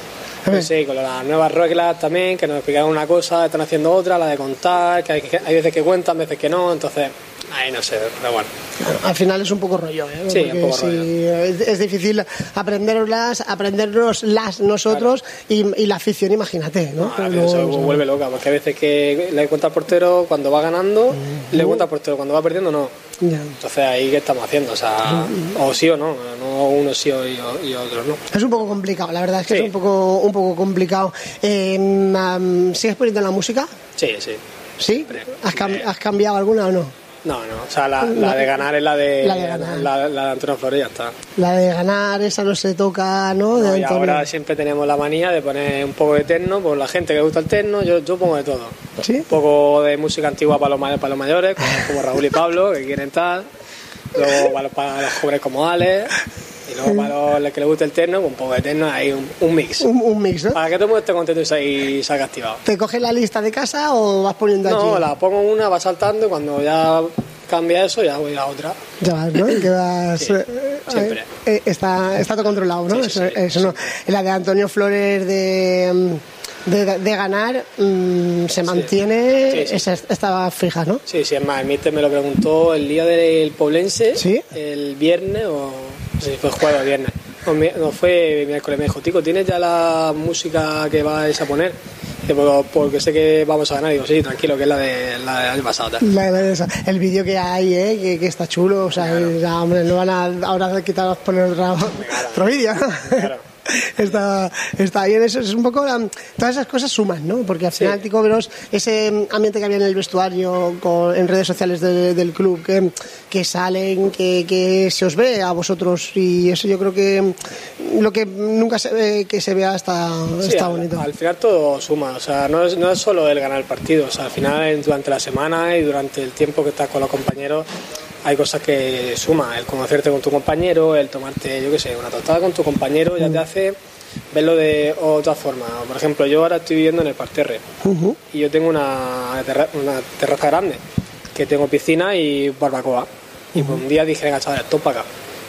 No sé, con las nuevas reglas también, que nos explicaron una cosa, están haciendo otra, la de contar, que hay, que hay veces que cuentan, veces que no, entonces... Ay, no sé, pero bueno. Bueno, al final es un poco rollo, ¿eh? Sí, un poco sí, rollo. Es, es difícil aprenderlas, aprendernoslas nosotros, claro. y, y la afición, imagínate, ¿no? No, la afición se no, vuelve loca, porque hay veces que le cuenta al portero cuando va ganando, uh-huh. le cuenta al portero cuando va perdiendo, no. Yeah. Entonces ahí qué estamos haciendo, o sea, uh-huh. o sí o no, no uno sí y, y otro no. Es un poco complicado, la verdad es que sí. es un poco, un poco complicado. Eh, um, ¿Sigues poniendo la música? Sí, sí. ¿Sí? ¿Has, cam- ¿Has cambiado alguna o no? No, no, o sea, la, la de ganar es la de, la de, ganar. La, la de Antonio Flores, ya está. La de ganar, esa no se toca, ¿no? De no y ahora siempre tenemos la manía de poner un poco de techno, por la gente que le gusta el techno, yo, yo pongo de todo. ¿Sí? Un poco de música antigua para los, para los mayores, como, como Raúl y Pablo, que quieren tal. Luego para los, para los jóvenes como Alex. Y luego para los que les guste el techno, un poco de techno, hay un, un mix. Un, un mix, ¿no? Para que todo el mundo esté contento y salga activado. ¿Te coges la lista de casa o vas poniendo allí? No, la pongo una, va saltando y cuando ya cambia eso ya voy a otra. Ya vas, ¿no? Que vas... Sí, siempre. Eh, está, está todo controlado, ¿no? Sí, sí, eso, sí, eso sí. No. La de Antonio Flores de... De, de ganar mmm, se mantiene, sí, sí, sí. Esa estaba fija, ¿no? Sí, sí, es más, el míster me lo preguntó el día del Poblense, ¿sí? El viernes, o no sé si fue jueves o viernes, no, no fue miércoles, me dijo, Tico, ¿tienes ya la música que vais a poner? Porque sé que vamos a ganar, digo, sí, tranquilo, que es la de la del año pasado. La, la de esa. El vídeo que hay, ¿eh? que, que está chulo, o sea, claro. Ya, hombre, no van a ahora quitar poner otro, otro vídeo, ¿no? Claro. Está, está bien, eso es un poco la, todas esas cosas suman, ¿no? Porque al final, sí. Tico Veros, ese ambiente que había en el vestuario, con, en redes sociales de, del club, que, que salen, que, que se os ve a vosotros, y eso yo creo que lo que nunca se ve, que se vea está, sí, está bonito. Al, al final todo suma, o sea, no es, no es solo el ganar el partido, o sea, al final durante la semana y durante el tiempo que estás con los compañeros hay cosas que suman, el conocerte con tu compañero, el tomarte, yo qué sé, una tostada con tu compañero ya te hace verlo de otra forma. Por ejemplo, yo ahora estoy viviendo en el parterre uh-huh. y yo tengo una, terra- una terraza grande, que tengo piscina y barbacoa. Y uh-huh. pues un día dije, venga, chavales, todo para acá.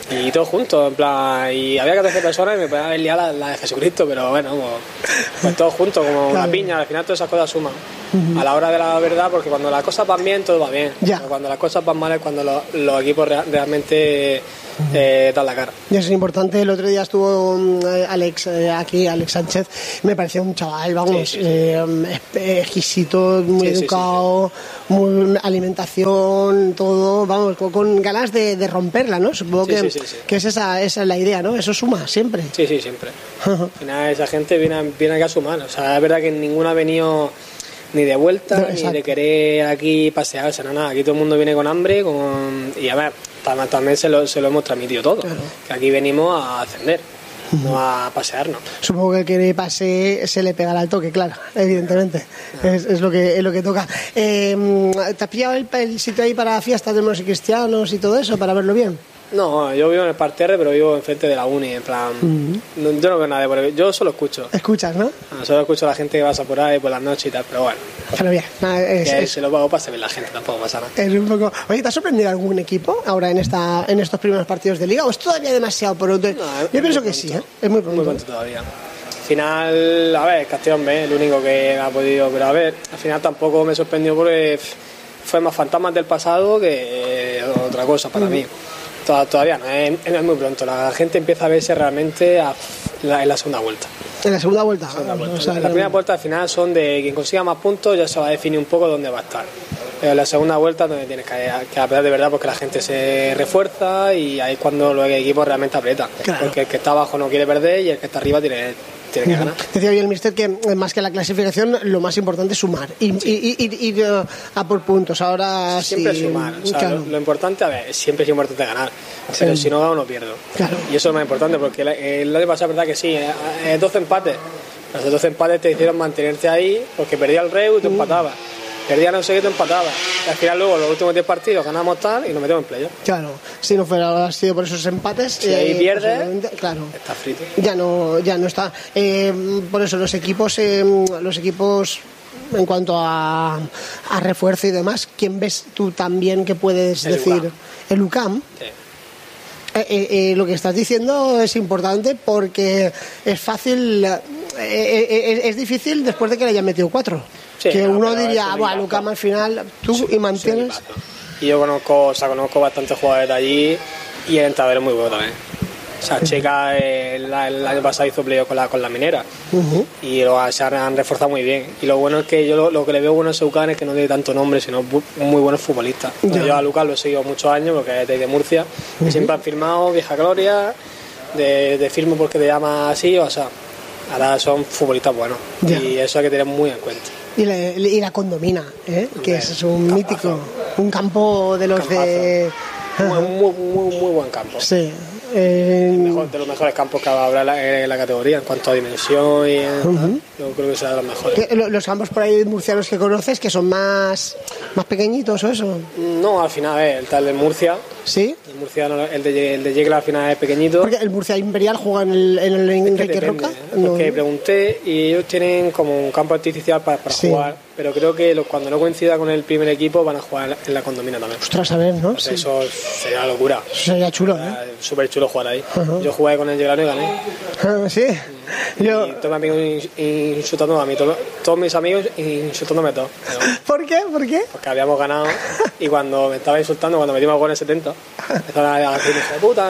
Y todos juntos, en plan, y había catorce personas y me podía haber liado la, la de Jesucristo, pero bueno, pues, pues todos juntos, como claro. Una piña, al final todas esas cosas suman. Uh-huh. A la hora de la verdad, porque cuando las cosas van bien, todo va bien. Ya. Pero cuando las cosas van mal es cuando los, los equipos real, realmente eh, dan la cara. Y eso es importante. El otro día estuvo eh, Alex eh, aquí, Alex Sánchez, me pareció un chaval, vamos, sí, sí, sí. Eh, exquisito, muy sí, educado, sí, sí, sí. muy alimentación, todo, vamos, con, con ganas de, de romperla, ¿no? Supongo sí, que, sí, sí, sí. que es esa, esa es la idea, ¿no? Eso suma siempre. Sí, sí, siempre. Al final esa gente viene, viene aquí a sumar. O sea, es verdad que ninguna ha venido ni de vuelta, no, ni de querer aquí pasearse, no, nada. Aquí todo el mundo viene con hambre, con y a ver, también se lo, se lo hemos transmitido todo, claro. Que aquí venimos a ascender, uh-huh. no a pasearnos. Supongo que el que pase se le pegará al toque, claro, evidentemente, uh-huh. es, es lo que es lo que toca. Eh, ¿Te has pillado el, el sitio ahí para fiestas de los cristianos y todo eso, para verlo bien? No, yo vivo en el parterre, pero vivo enfrente de la uni, en plan... Uh-huh. No, yo no veo nada, porque yo solo escucho. ¿Escuchas, no? no? Solo escucho a la gente que pasa por ahí por las noches y tal, pero bueno. Pero bien. Nada, es, que es, se lo pago para ver la gente, tampoco pasa nada. Es un poco... Oye, ¿te ha sorprendido algún equipo ahora en esta en estos primeros partidos de Liga? ¿O es todavía demasiado pronto? No, yo pienso que sí, ¿eh? Es muy pronto. Muy pronto todavía. Al final, a ver, Castellón B, el único que ha podido... Pero a ver, al final tampoco me sorprendió porque fue más fantasmas del pasado que otra cosa para uh-huh. mí. Todavía no, es, es muy pronto. La gente empieza a verse realmente a la, en la segunda vuelta. ¿En la segunda vuelta? Segunda vuelta. O sea, la primera vuelta al final son de quien consiga más puntos, ya se va a definir un poco dónde va a estar. Pero en la segunda vuelta donde tienes que, que apretar de verdad porque la gente se refuerza y ahí es cuando los equipos realmente aprietan. Claro. Porque el que está abajo no quiere perder y el que está arriba tiene... tiene que ganar. Decía hoy el míster que más que la clasificación lo más importante es sumar y, sí. y, y, y, y uh, a por puntos. Ahora siempre sí, sumar. O sea, claro. lo, lo importante, a ver, siempre es importante ganar, pero sí. si no gano no pierdo. Claro. Y eso es lo más importante porque el, el año pasado es verdad que sí, eh, doce empates. Los doce empates te hicieron mantenerte ahí porque perdía el Reu y te uh. empatabas. Perdía no sé qué, te empataba. Y al final luego los últimos diez partidos ganamos tal y nos metemos en playoff. Claro, si no fuera sido por esos empates, si eh, ahí pierdes, claro, está frito. Ya no, ya no está. Eh, por eso los equipos, eh, los equipos en cuanto a, a refuerzo y demás, ¿quién ves tú también que puedes el decir? UCAM. El UCAM. Sí. Eh, eh, eh, lo que estás diciendo es importante porque es fácil, eh, eh, es difícil después de que le hayan metido cuatro. Sí, que no, uno diría, bueno, Lucam al final tú sí, y mantienes. Y yo conozco, o sea, conozco bastantes jugadores de allí y el entrenador es muy bueno también. O sea, Checa el, el año pasado hizo playoff con la, con la Minera uh-huh. y lo, se han reforzado muy bien. Y lo bueno es que yo lo, lo que le veo bueno a ese Lucam es que no tiene tanto nombre, sino muy buenos futbolistas. Yeah. Yo a Lucam lo he seguido muchos años porque es de, de Murcia uh-huh. y siempre han firmado vieja gloria, de, de firme porque te llama así, o sea, ahora son futbolistas buenos yeah. y eso hay que tener muy en cuenta. Y la, y la Condomina, ¿eh? Que Hombre, es un mítico, un campo de los campazo. de... Muy, muy, muy, muy buen campo. Sí. Eh... Mejor, de los mejores campos que habrá en la, en la categoría en cuanto a dimensión y uh-huh. yo creo que será de los mejores. ¿Los campos por ahí murcianos que conoces que son más, más pequeñitos o eso? No, al final eh, el tal de Murcia. ¿Sí? El murciano, el de, el de Yegla al final es pequeñito. Porque el Murcia Imperial juega en el, en el Enrique es que Roca. ¿eh? Porque no. pregunté y ellos tienen como un campo artificial para, para sí. jugar, pero creo que los, cuando no coincida con el primer equipo van a jugar en la Condomina también. Ostras, a ver, ¿no? Pues sí. Eso sería una locura. Eso sería chulo, ¿eh? Súper chulo jugar ahí. Uh-huh. Yo jugué con el Yeglano y gané. Uh, sí. Y yo... todos mis amigos insultándome a mí, todos, todos mis amigos insultándome a todos. Pero... ¿Por qué? ¿Por qué? Porque habíamos ganado y cuando me estaba insultando, cuando metimos gol en setenta, estaba a decir, hijo de puta.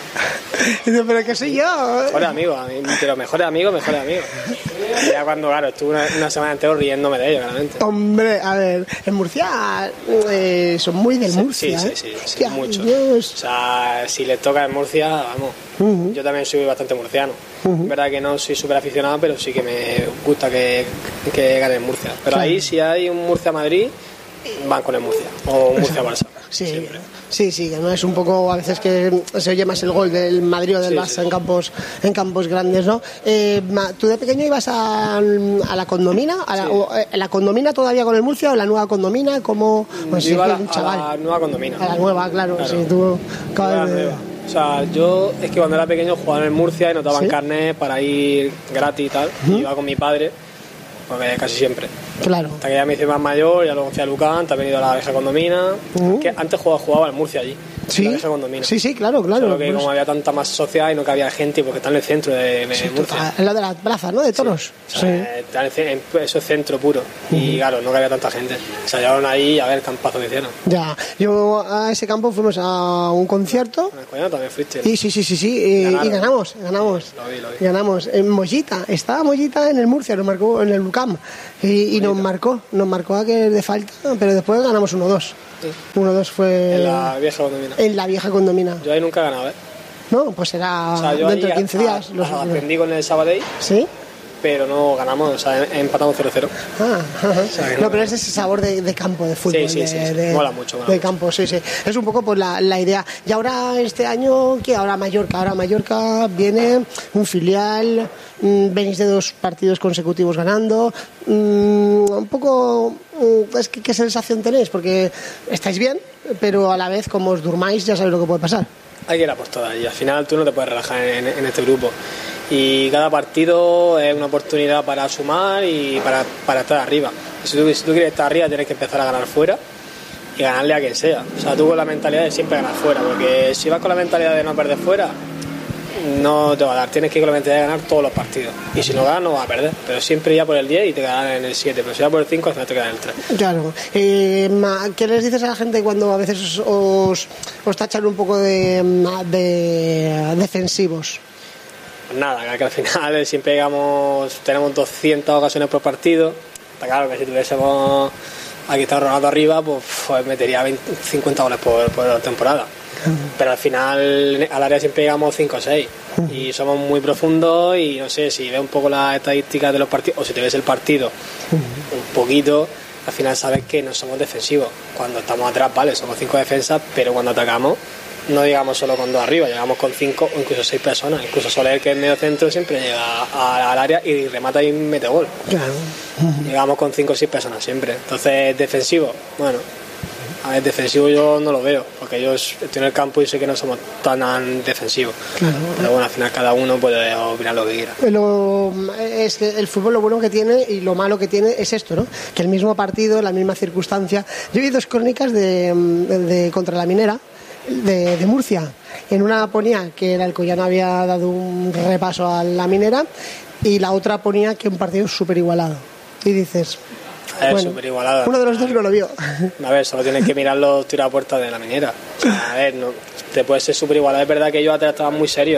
Pero que soy yo. Mejores amigos, pero mejores amigos, mejores amigos. Y ya cuando, claro, estuve una, una semana entera riéndome de ellos, claramente. Hombre, a ver, en Murcia eh, son muy del sí, Murcia, sí, ¿eh? Sí, sí, sí, mucho. Dios. O sea, si les toca en Murcia, vamos. Uh-huh. Yo también soy bastante murciano. Uh-huh. Verdad que no soy súper aficionado, pero sí que me gusta que, que gane en Murcia. Pero claro. Ahí, si hay un Murcia-Madrid, van con el Murcia. O un Murcia-Barça. Sí, siempre. sí, sí, que no es un poco a veces que se oye más el gol del Madrid o del sí, Barça sí. en campos en campos grandes, ¿no? Eh, ¿Tú de pequeño ibas a, a la Condomina? ¿A la, sí. o, eh, ¿La Condomina todavía con el Murcia o la nueva Condomina? ¿Cómo? Pues yo iba a la, un chaval. a la nueva Condomina. A la nueva, claro. claro. Sí, tú, la nueva. O sea, yo es que cuando era pequeño jugaba en el Murcia y nos daban ¿Sí? carnet para ir gratis y tal. Uh-huh. Y iba con mi padre, porque casi siempre. Claro. Hasta que ya me hice más mayor, ya luego fui a Lucán, también he ido a la vieja Condomina. Uh-huh. Que antes jugaba, jugaba en Murcia allí. Sí, la vieja condomina. Sí, sí, claro, claro. Solo que pues... como había tanta más sociedad y no cabía gente porque está en el centro de, de sí, Murcia. En la de la plaza, ¿no? De toros. Sí. O sea, sí. En, eso es centro puro. Uh-huh. Y claro, no cabía tanta gente. Se llevaron ahí a ver el campazo que hicieron. Ya, yo a ese campo fuimos a un concierto. En el Coñano también fuiste. Y sí, sí, sí, sí. Y, y ganamos, ganamos. Lo vi, lo vi. Ganamos. En Mollita, estaba Mollita en el Murcia, nos marcó en el Lucam. Y, y nos marcó, nos marcó a que de falta, pero después ganamos uno dos. Sí. uno dos fue... En la vieja condomina. En la vieja condomina. Yo ahí nunca he ganado, ¿eh? No, pues era o sea, yo dentro de quince a, días. A, los... aprendí con el Sabadell. ¿Sí? Pero no ganamos, o sea, empatamos cero cero. Ah, o sea, no, no, pero es ese sabor de, de campo, de fútbol. Sí, sí, de, sí, sí. De, mola mucho. Mola de mucho. campo, sí, sí. Es un poco pues la, la idea. Y ahora este año, ¿qué? Ahora Mallorca. Ahora Mallorca viene un filial, mmm, venís de dos partidos consecutivos ganando. Mmm, un poco, mmm, es que, ¿qué sensación tenéis? Porque estáis bien, pero a la vez, como os durmáis, ya sabéis lo que puede pasar. Hay que ir a por todas y al final tú no te puedes relajar en, en este grupo. Y cada partido es una oportunidad para sumar y para, para estar arriba. Si tú, si tú quieres estar arriba tienes que empezar a ganar fuera y ganarle a quien sea. O sea, tú con la mentalidad de siempre ganar fuera, porque si vas con la mentalidad de no perder fuera, no te va a dar. Tienes que ir con la mentalidad de ganar todos los partidos. Y si no ganas no vas a perder. Pero siempre ya por el diez y te quedan en el siete. Pero si vas por el cinco al final te quedan en el tres. Claro. Eh, ¿Qué les dices a la gente cuando a veces os, os tachan un poco de, de defensivos? Pues nada, que al final siempre digamos, tenemos doscientas ocasiones por partido. Está claro que si tuviésemos aquí está Ronaldo arriba, pues, pues metería veinte, cincuenta goles por, por temporada. Pero al final al área siempre llegamos cinco o seis y somos muy profundos y no sé, si ves un poco las estadísticas de los partidos o si te ves el partido un poquito, al final sabes que no somos defensivos. Cuando estamos atrás, vale, somos cinco defensas, pero cuando atacamos no llegamos solo con dos arriba, llegamos con cinco o incluso seis personas. Incluso Soler, que es medio centro, siempre llega a, al área y remata y mete gol. Claro. Llegamos con cinco o seis personas siempre. Entonces, defensivo, bueno, a ver, defensivo yo no lo veo, porque yo estoy en el campo y sé que no somos tan defensivos. Claro. Pero bueno, al final cada uno puede opinar lo que quiera. Lo, es que el fútbol lo bueno que tiene y lo malo que tiene es esto, ¿no? Que el mismo partido, la misma circunstancia. Yo vi dos crónicas de, de, de contra la Minera. De, de Murcia. En una ponía que el Alcoyano había dado un repaso a la Minera y la otra ponía que un partido súper igualado. Y dices, es bueno, súper igualado. Uno de los dos no lo vio. A ver, solo tienes que mirar los tiros a puerta de la Minera. O sea, a ver, no, te puede ser súper igualado. Es verdad que ellos atrás estaban muy serios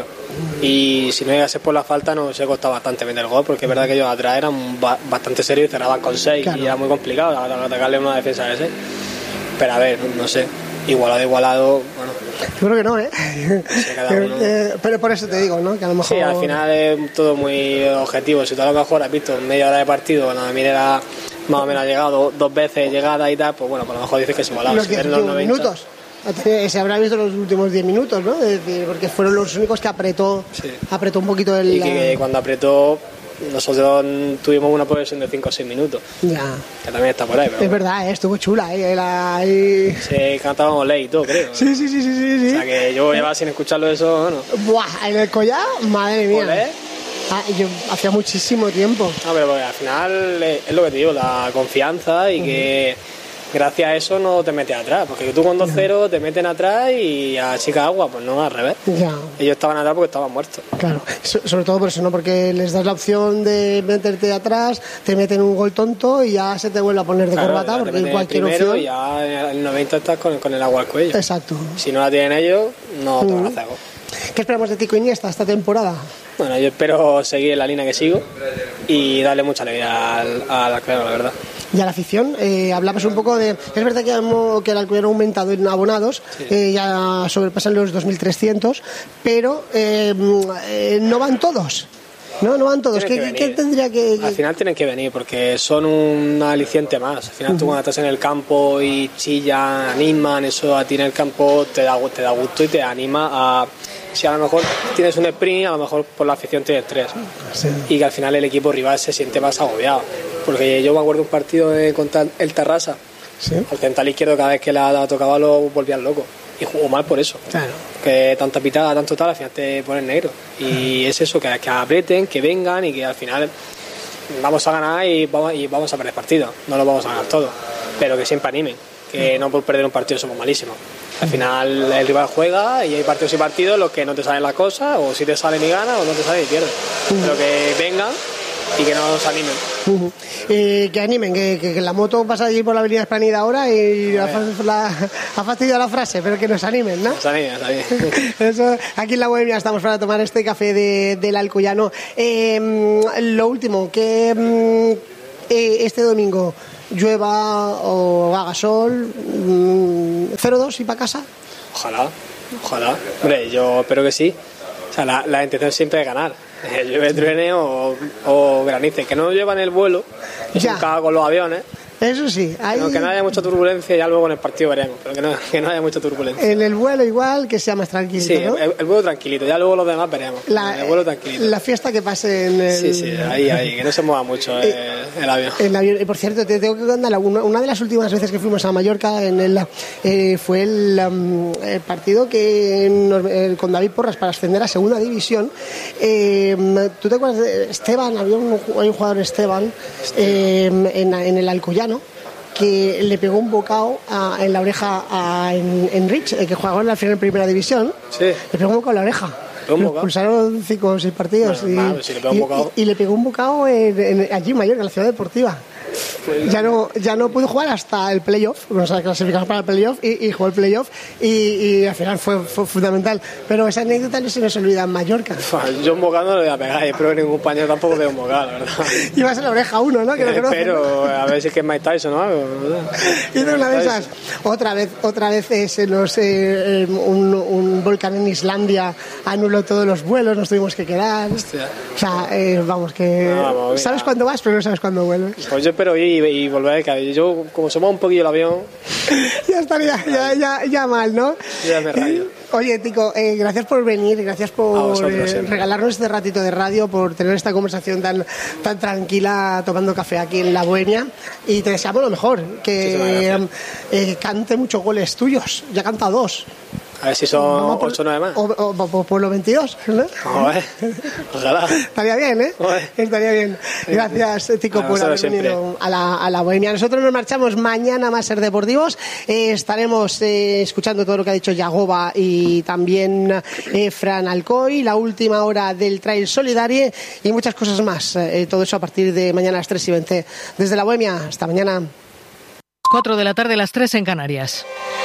y si no llegase por la falta nos se costaba bastante meter el gol, porque es verdad que ellos atrás eran ba- bastante serios y cerraban con seis, claro. Y era muy complicado atacarle una defensa de seis. Pero a ver, no sé, igualado, igualado, bueno. Yo creo que no, ¿eh? Sí, eh pero por eso te digo, ¿no? Que a lo mejor... Sí, al final es todo muy objetivo. Si tú a lo mejor has visto media hora de partido, cuando la Minera más o menos ha llegado dos veces llegada y tal, pues bueno, pues a lo mejor dices que es igualado. Los diez últimos minutos. Se habrá visto los últimos diez minutos, ¿no? Es decir, porque fueron los únicos que apretó, sí. apretó un poquito el... Y que la... cuando apretó... Nosotros tuvimos una progresión de cinco o seis minutos. Ya. Que también está por ahí. Pero es bueno. verdad, ¿eh? Estuvo chula. ¿eh? La... Y... Sí, cantábamos ley y todo, creo. Sí, sí, sí, sí, sí. O sea que yo llevaba sin escucharlo eso, bueno. Buah, en el collar, madre mía. ¿Olé? Ah, yo hacía muchísimo tiempo. No, pero al final es lo que te digo, la confianza y uh-huh. que gracias a eso no te metes atrás, porque tú con dos cero te meten atrás y a chica agua, pues no, al revés. Ya. Ellos estaban atrás porque estaban muertos. Claro, so- sobre todo por eso, ¿no? Porque les das la opción de meterte atrás, te meten un gol tonto y ya se te vuelve a poner de claro, corbata, porque en cualquier opción... y ya en el noventa estás con, con el agua al cuello. Exacto. Si no la tienen ellos, no te van a hacer gol. ¿Qué esperamos de Tico Iniesta esta temporada? Bueno, yo espero seguir en la línea que sigo y darle mucha alegría al, al Alcoyano, la verdad. Y a la afición, eh, hablabas un poco de... Es verdad que, hemos, que el Alcoyano ha aumentado en abonados, sí. eh, ya sobrepasan los dos mil trescientos, pero eh, eh, no van todos. No, no van todos. ¿Qué, ¿Qué tendría que...? Al final tienen que venir porque son un aliciente más. Al final uh-huh. tú cuando estás en el campo y chillan, animan, eso a ti en el campo te da, te da gusto y te anima a... Si a lo mejor tienes un sprint, a lo mejor por la afición tienes tres. Sí. Y que al final el equipo rival se siente más agobiado. Porque yo me acuerdo un partido de, contra el Tarrasa. Sí. Al central izquierdo cada vez que la tocaba lo volvían loco. Y jugó mal por eso. Claro. Que tanta pitada, tanto tal, al final te ponen negro. Y es eso, que, que aprieten, que vengan y que al final vamos a ganar y vamos, y vamos a perder partido. No lo vamos a ganar todo. Pero que siempre animen. que no por perder un partido somos malísimos. Al final el rival juega y hay partidos y partidos en los que no te salen las cosas, o si te salen y ganas o no te salen y pierdes. Pero que vengan y que nos animen. Uh-huh. Eh, que animen, que, que, que la moto pasa allí por la avenida Esplanida ahora y la, la, ha fastidiado la frase, pero que nos animen, ¿no? Nos animen, nos animen. Eso, aquí en la Bohemia estamos para tomar este café de, del Alcoyano. Eh, lo último, que eh, este domingo llueva o haga sol, cero dos y para casa. Ojalá, ojalá. Hombre, yo espero que sí. O sea, la, la intención siempre es ganar. Eh, llueve, truene o, o granice. Que no llevan el vuelo, es un caos con los aviones. Eso sí, hay... no, que no haya mucha turbulencia, ya luego en el partido veremos, pero que no, que no haya mucha turbulencia. En el vuelo igual, que sea más tranquilito, sí, ¿no? el, el vuelo tranquilito, ya luego los demás veremos. La, en el vuelo tranquilito. La fiesta que pase en el... Sí, sí, ahí, ahí, que no se mueva mucho el, el avión. El avión. Y por cierto, te tengo que contar, una, una de las últimas veces que fuimos a Mallorca en el, eh, fue el, um, el partido que nos, eh, con David Porras para ascender a segunda división. Eh, ¿Tú te acuerdas de Esteban? Había un, hay un jugador Esteban eh, en, en el Alcoyano, que le pegó un bocado a, en la oreja a en, en Rich, el que jugaba en la final en primera división. Sí. Le pegó un bocado en la oreja. Lo expulsaron cinco o seis partidos. Bueno, y, nada, si le pegó un bocado. Y, y, y le pegó un bocado en, en, allí en Mallorca, en la ciudad deportiva. Ya no, ya no pudo jugar hasta el playoff, nos clasificamos para el playoff y, y jugó el playoff y, y al final fue, fue fundamental. Pero esa anécdota no se nos olvida en Mallorca. Yo un bocado no le voy a pegar, espero que ningún compañero tampoco le dé un bocado, la verdad. Ibas en la oreja uno, ¿no? Que lo conoce, pero a ver si es que es Mike Tyson o algo. Y de una de esas, otra vez, otra vez eh, se nos, eh, un, un volcán en Islandia anuló todos los vuelos, nos tuvimos que quedar. Hostia. O sea, eh, vamos, que no, vamos, sabes cuándo vas, pero no sabes cuándo vuelves. Pues yo espero ir y, y volver, que yo como se mueve un poquillo el avión ya estaría ya, ya, ya mal, ¿no? Ya me rayo. Oye, Tico, eh, gracias por venir, gracias por eh, regalarnos este ratito de radio, por tener esta conversación tan, tan tranquila tomando café aquí en la Bohemia, y te deseamos lo mejor, que eh, cante muchos goles tuyos, ya canta dos. A ver si son ocho o nueve más. O, o, o por los veintidós, ¿no? Joder, ojalá. Estaría bien, ¿eh? Joder. Estaría bien. Gracias, Tico, por haber venido a la, a la Bohemia. Nosotros nos marchamos mañana más Ser Deportivos. Eh, estaremos eh, escuchando todo lo que ha dicho Yagoba y también eh, Fran Alcoy, la última hora del Trail Solidario y muchas cosas más. Eh, todo eso a partir de mañana a las tres y veinte. Desde la Bohemia, hasta mañana. cuatro de la tarde, las tres en Canarias.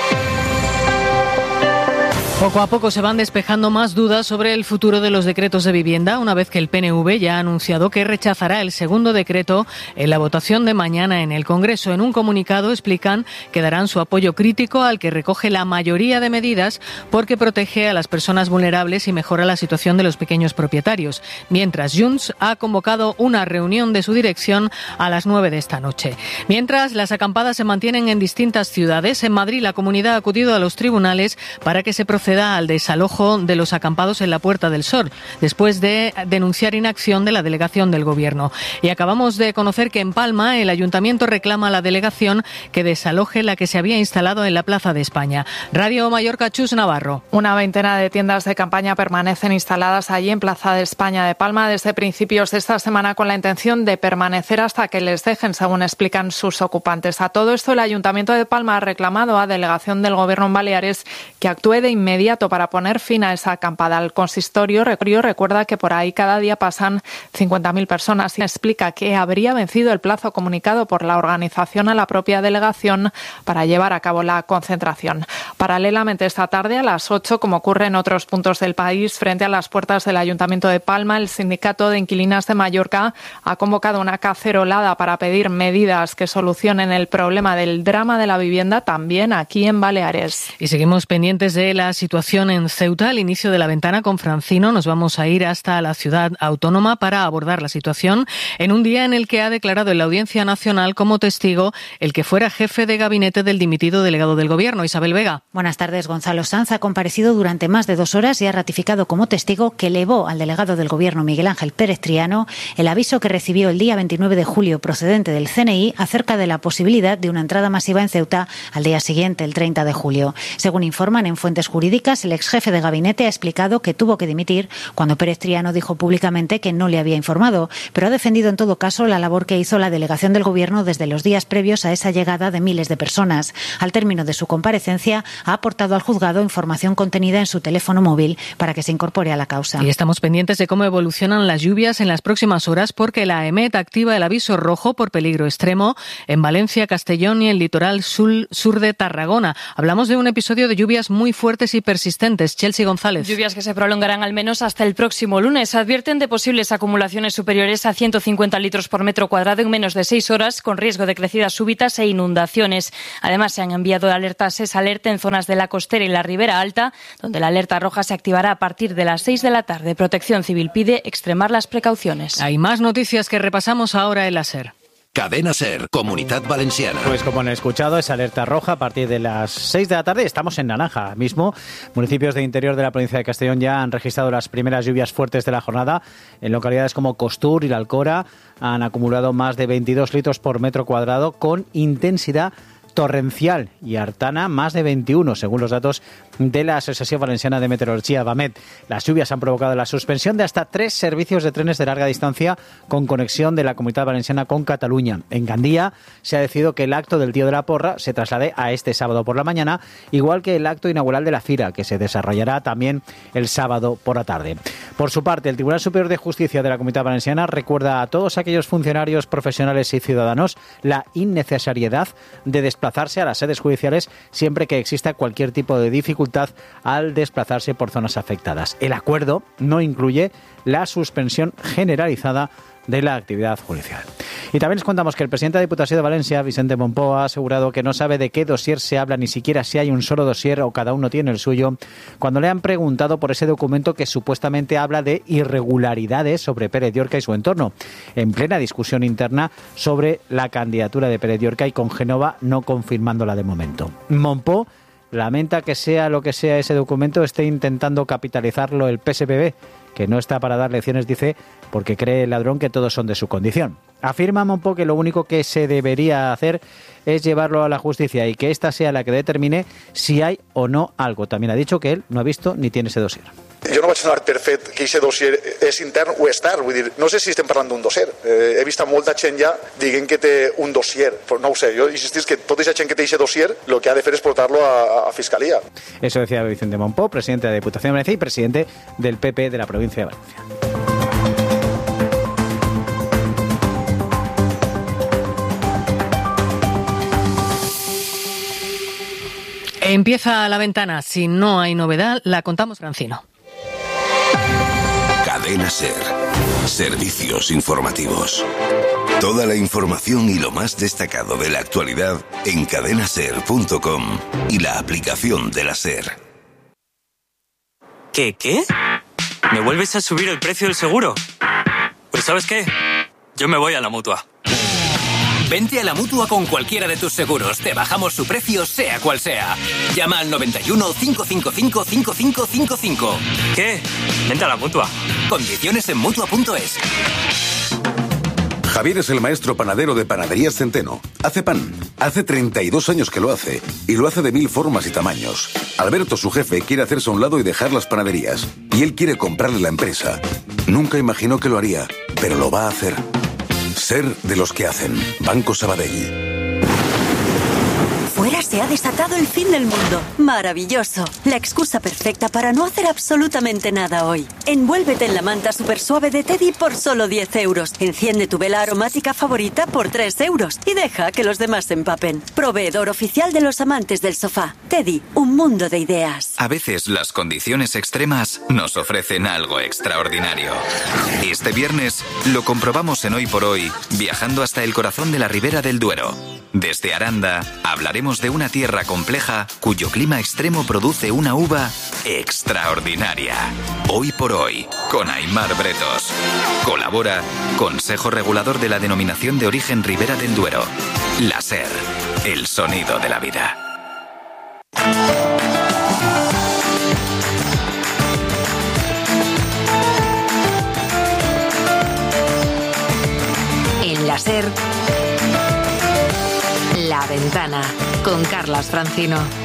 Poco a poco se van despejando más dudas sobre el futuro de los decretos de vivienda, una vez que el P N V ya ha anunciado que rechazará el segundo decreto en la votación de mañana en el Congreso. En un comunicado explican que darán su apoyo crítico al que recoge la mayoría de medidas porque protege a las personas vulnerables y mejora la situación de los pequeños propietarios. Mientras, Junts ha convocado una reunión de su dirección a las nueve de esta noche. Mientras, las acampadas se mantienen en distintas ciudades. En Madrid, la comunidad ha acudido a los tribunales para que se proceda al desalojo de los acampados en la Puerta del Sol, después de denunciar inacción de la delegación del Gobierno. Y acabamos de conocer que en Palma el Ayuntamiento reclama a la delegación que desaloje la que se había instalado en la Plaza de España. Radio Mallorca, Chus Navarro. Una veintena de tiendas de campaña permanecen instaladas allí en Plaza de España de Palma desde principios de esta semana con la intención de permanecer hasta que les dejen, según explican sus ocupantes. A todo esto, el Ayuntamiento de Palma ha reclamado a delegación del Gobierno en Baleares que actúe de inmediato para poner fin a esa acampada. El consistorio recuerda que por ahí cada día pasan cincuenta mil personas y explica que habría vencido el plazo comunicado por la organización a la propia delegación para llevar a cabo la concentración. Paralelamente, esta tarde a las ocho, como ocurre en otros puntos del país, frente a las puertas del Ayuntamiento de Palma, el Sindicato de Inquilinas de Mallorca ha convocado una cacerolada para pedir medidas que solucionen el problema del drama de la vivienda también aquí en Baleares. Y seguimos pendientes de la situación en Ceuta. Al inicio de la ventana con Francino nos vamos a ir hasta la ciudad autónoma para abordar la situación en un día en el que ha declarado en la Audiencia Nacional como testigo el que fuera jefe de gabinete del dimitido delegado del Gobierno, Isabel Vega. Buenas tardes. Gonzalo Sanz ha comparecido durante más de dos horas y ha ratificado como testigo que elevó al delegado del Gobierno, Miguel Ángel Pérez Triano, el aviso que recibió el día veintinueve de julio procedente del C N I acerca de la posibilidad de una entrada masiva en Ceuta al día siguiente, el treinta de julio. Según informan en fuentes jurídicas, públicas, el ex jefe de gabinete ha explicado que tuvo que dimitir cuando Pérez Triano dijo públicamente que no le había informado, pero ha defendido en todo caso la labor que hizo la delegación del Gobierno desde los días previos a esa llegada de miles de personas. Al término de su comparecencia, ha aportado al juzgado información contenida en su teléfono móvil para que se incorpore a la causa. Y estamos pendientes de cómo evolucionan las lluvias en las próximas horas, porque la AEMET activa el aviso rojo por peligro extremo en Valencia, Castellón y el litoral sur, sur de Tarragona. Hablamos de un episodio de lluvias muy fuertes y persistentes. Chelsea González. Lluvias que se prolongarán al menos hasta el próximo lunes. Advierten de posibles acumulaciones superiores a ciento cincuenta litros por metro cuadrado en menos de seis horas, con riesgo de crecidas súbitas e inundaciones. Además, se han enviado alertas SES Alerta en zonas de la costera y la Ribera Alta, donde la alerta roja se activará a partir de las seis de la tarde. Protección Civil pide extremar las precauciones. Hay más noticias que repasamos ahora en la SER. Cadena SER, Comunidad Valenciana. Pues como han escuchado, es alerta roja a partir de las seis de la tarde. Estamos en naranja mismo. Municipios de interior de la provincia de Castellón ya han registrado las primeras lluvias fuertes de la jornada. En localidades como Costur y La Alcora han acumulado más de veintidós litros por metro cuadrado con intensidad torrencial, y Artana más de veintiuno, según los datos de la Asociación Valenciana de Meteorología, VAMET. Las lluvias han provocado la suspensión de hasta tres servicios de trenes de larga distancia con conexión de la Comunidad Valenciana con Cataluña. En Gandía se ha decidido que el acto del Tío de la Porra se traslade a este sábado por la mañana, igual que el acto inaugural de la Fira, que se desarrollará también el sábado por la tarde. Por su parte, el Tribunal Superior de Justicia de la Comunidad Valenciana recuerda a todos aquellos funcionarios, profesionales y ciudadanos la innecesariedad de desplazarse desplazarse a las sedes judiciales siempre que exista cualquier tipo de dificultad al desplazarse por zonas afectadas. El acuerdo no incluye la suspensión generalizada de la actividad judicial. Y también les contamos que el presidente de la Diputación de Valencia, Vicente Mompó, ha asegurado que no sabe de qué dossier se habla, ni siquiera si hay un solo dossier o cada uno tiene el suyo, cuando le han preguntado por ese documento que supuestamente habla de irregularidades sobre Pérez Llorca y su entorno, en plena discusión interna sobre la candidatura de Pérez Llorca y con Génova no confirmándola de momento. Mompó lamenta que sea lo que sea ese documento esté intentando capitalizarlo el P S P B, que no está para dar lecciones, dice, porque cree el ladrón que todos son de su condición. Afirma Mompó que lo único que se debería hacer es llevarlo a la justicia y que ésta sea la que determine si hay o no algo. También ha dicho que él no ha visto ni tiene ese dossier. Jo no vaig donar per fet que aquest dossier és intern o extern, vull dir, no sé si estem parlant d'un dossier. Eh, he vist a molta gent ja dient que té un dossier, però no ho sé, jo insistís que tota aquesta gent que té aquest dossier lo que ha de fer és portar-lo a, a Fiscalía. Eso decía Vicente Mompó, presidente de la Diputación de Valencia y presidente del P P de la provincia de Valencia. Empieza la ventana. Si no hay novedad, la contamos Francino. Cadena SER. Servicios informativos. Toda la información y lo más destacado de la actualidad en cadena ser punto com y la aplicación de la SER. ¿Qué, qué? ¿Me vuelves a subir el precio del seguro? Pues ¿sabes qué? Yo me voy a la Mutua. Vente a la Mutua con cualquiera de tus seguros. Te bajamos su precio, sea cual sea. Llama al noventa y uno, cinco cinco cinco, cinco cinco cinco cinco. ¿Qué? Vente a la Mutua. Condiciones en Mutua punto es. Javier es el maestro panadero de Panaderías Centeno. Hace pan. Hace treinta y dos años que lo hace. Y lo hace de mil formas y tamaños. Alberto, su jefe, quiere hacerse a un lado y dejar las panaderías. Y él quiere comprarle la empresa. Nunca imaginó que lo haría, pero lo va a hacer. Ser de los que hacen. Banco Sabadell. Fuera se ha desatado el fin del mundo. Maravilloso. La excusa perfecta para no hacer absolutamente nada hoy. Envuélvete en la manta super suave de Teddy por solo diez euros. Enciende tu vela aromática favorita por tres euros. Y deja que los demás se empapen. Proveedor oficial de los amantes del sofá. Teddy, un mundo de ideas. A veces las condiciones extremas nos ofrecen algo extraordinario. Este viernes lo comprobamos en Hoy por Hoy, viajando hasta el corazón de la Ribera del Duero. Desde Aranda hablaremos de una tierra compleja cuyo clima extremo produce una uva extraordinaria. Hoy por Hoy, con Aimar Bretos. Colabora Consejo Regulador de la Denominación de Origen Ribera del Duero. La SER, el sonido de la vida. En la SER, La Ventana, con Carlas Francino.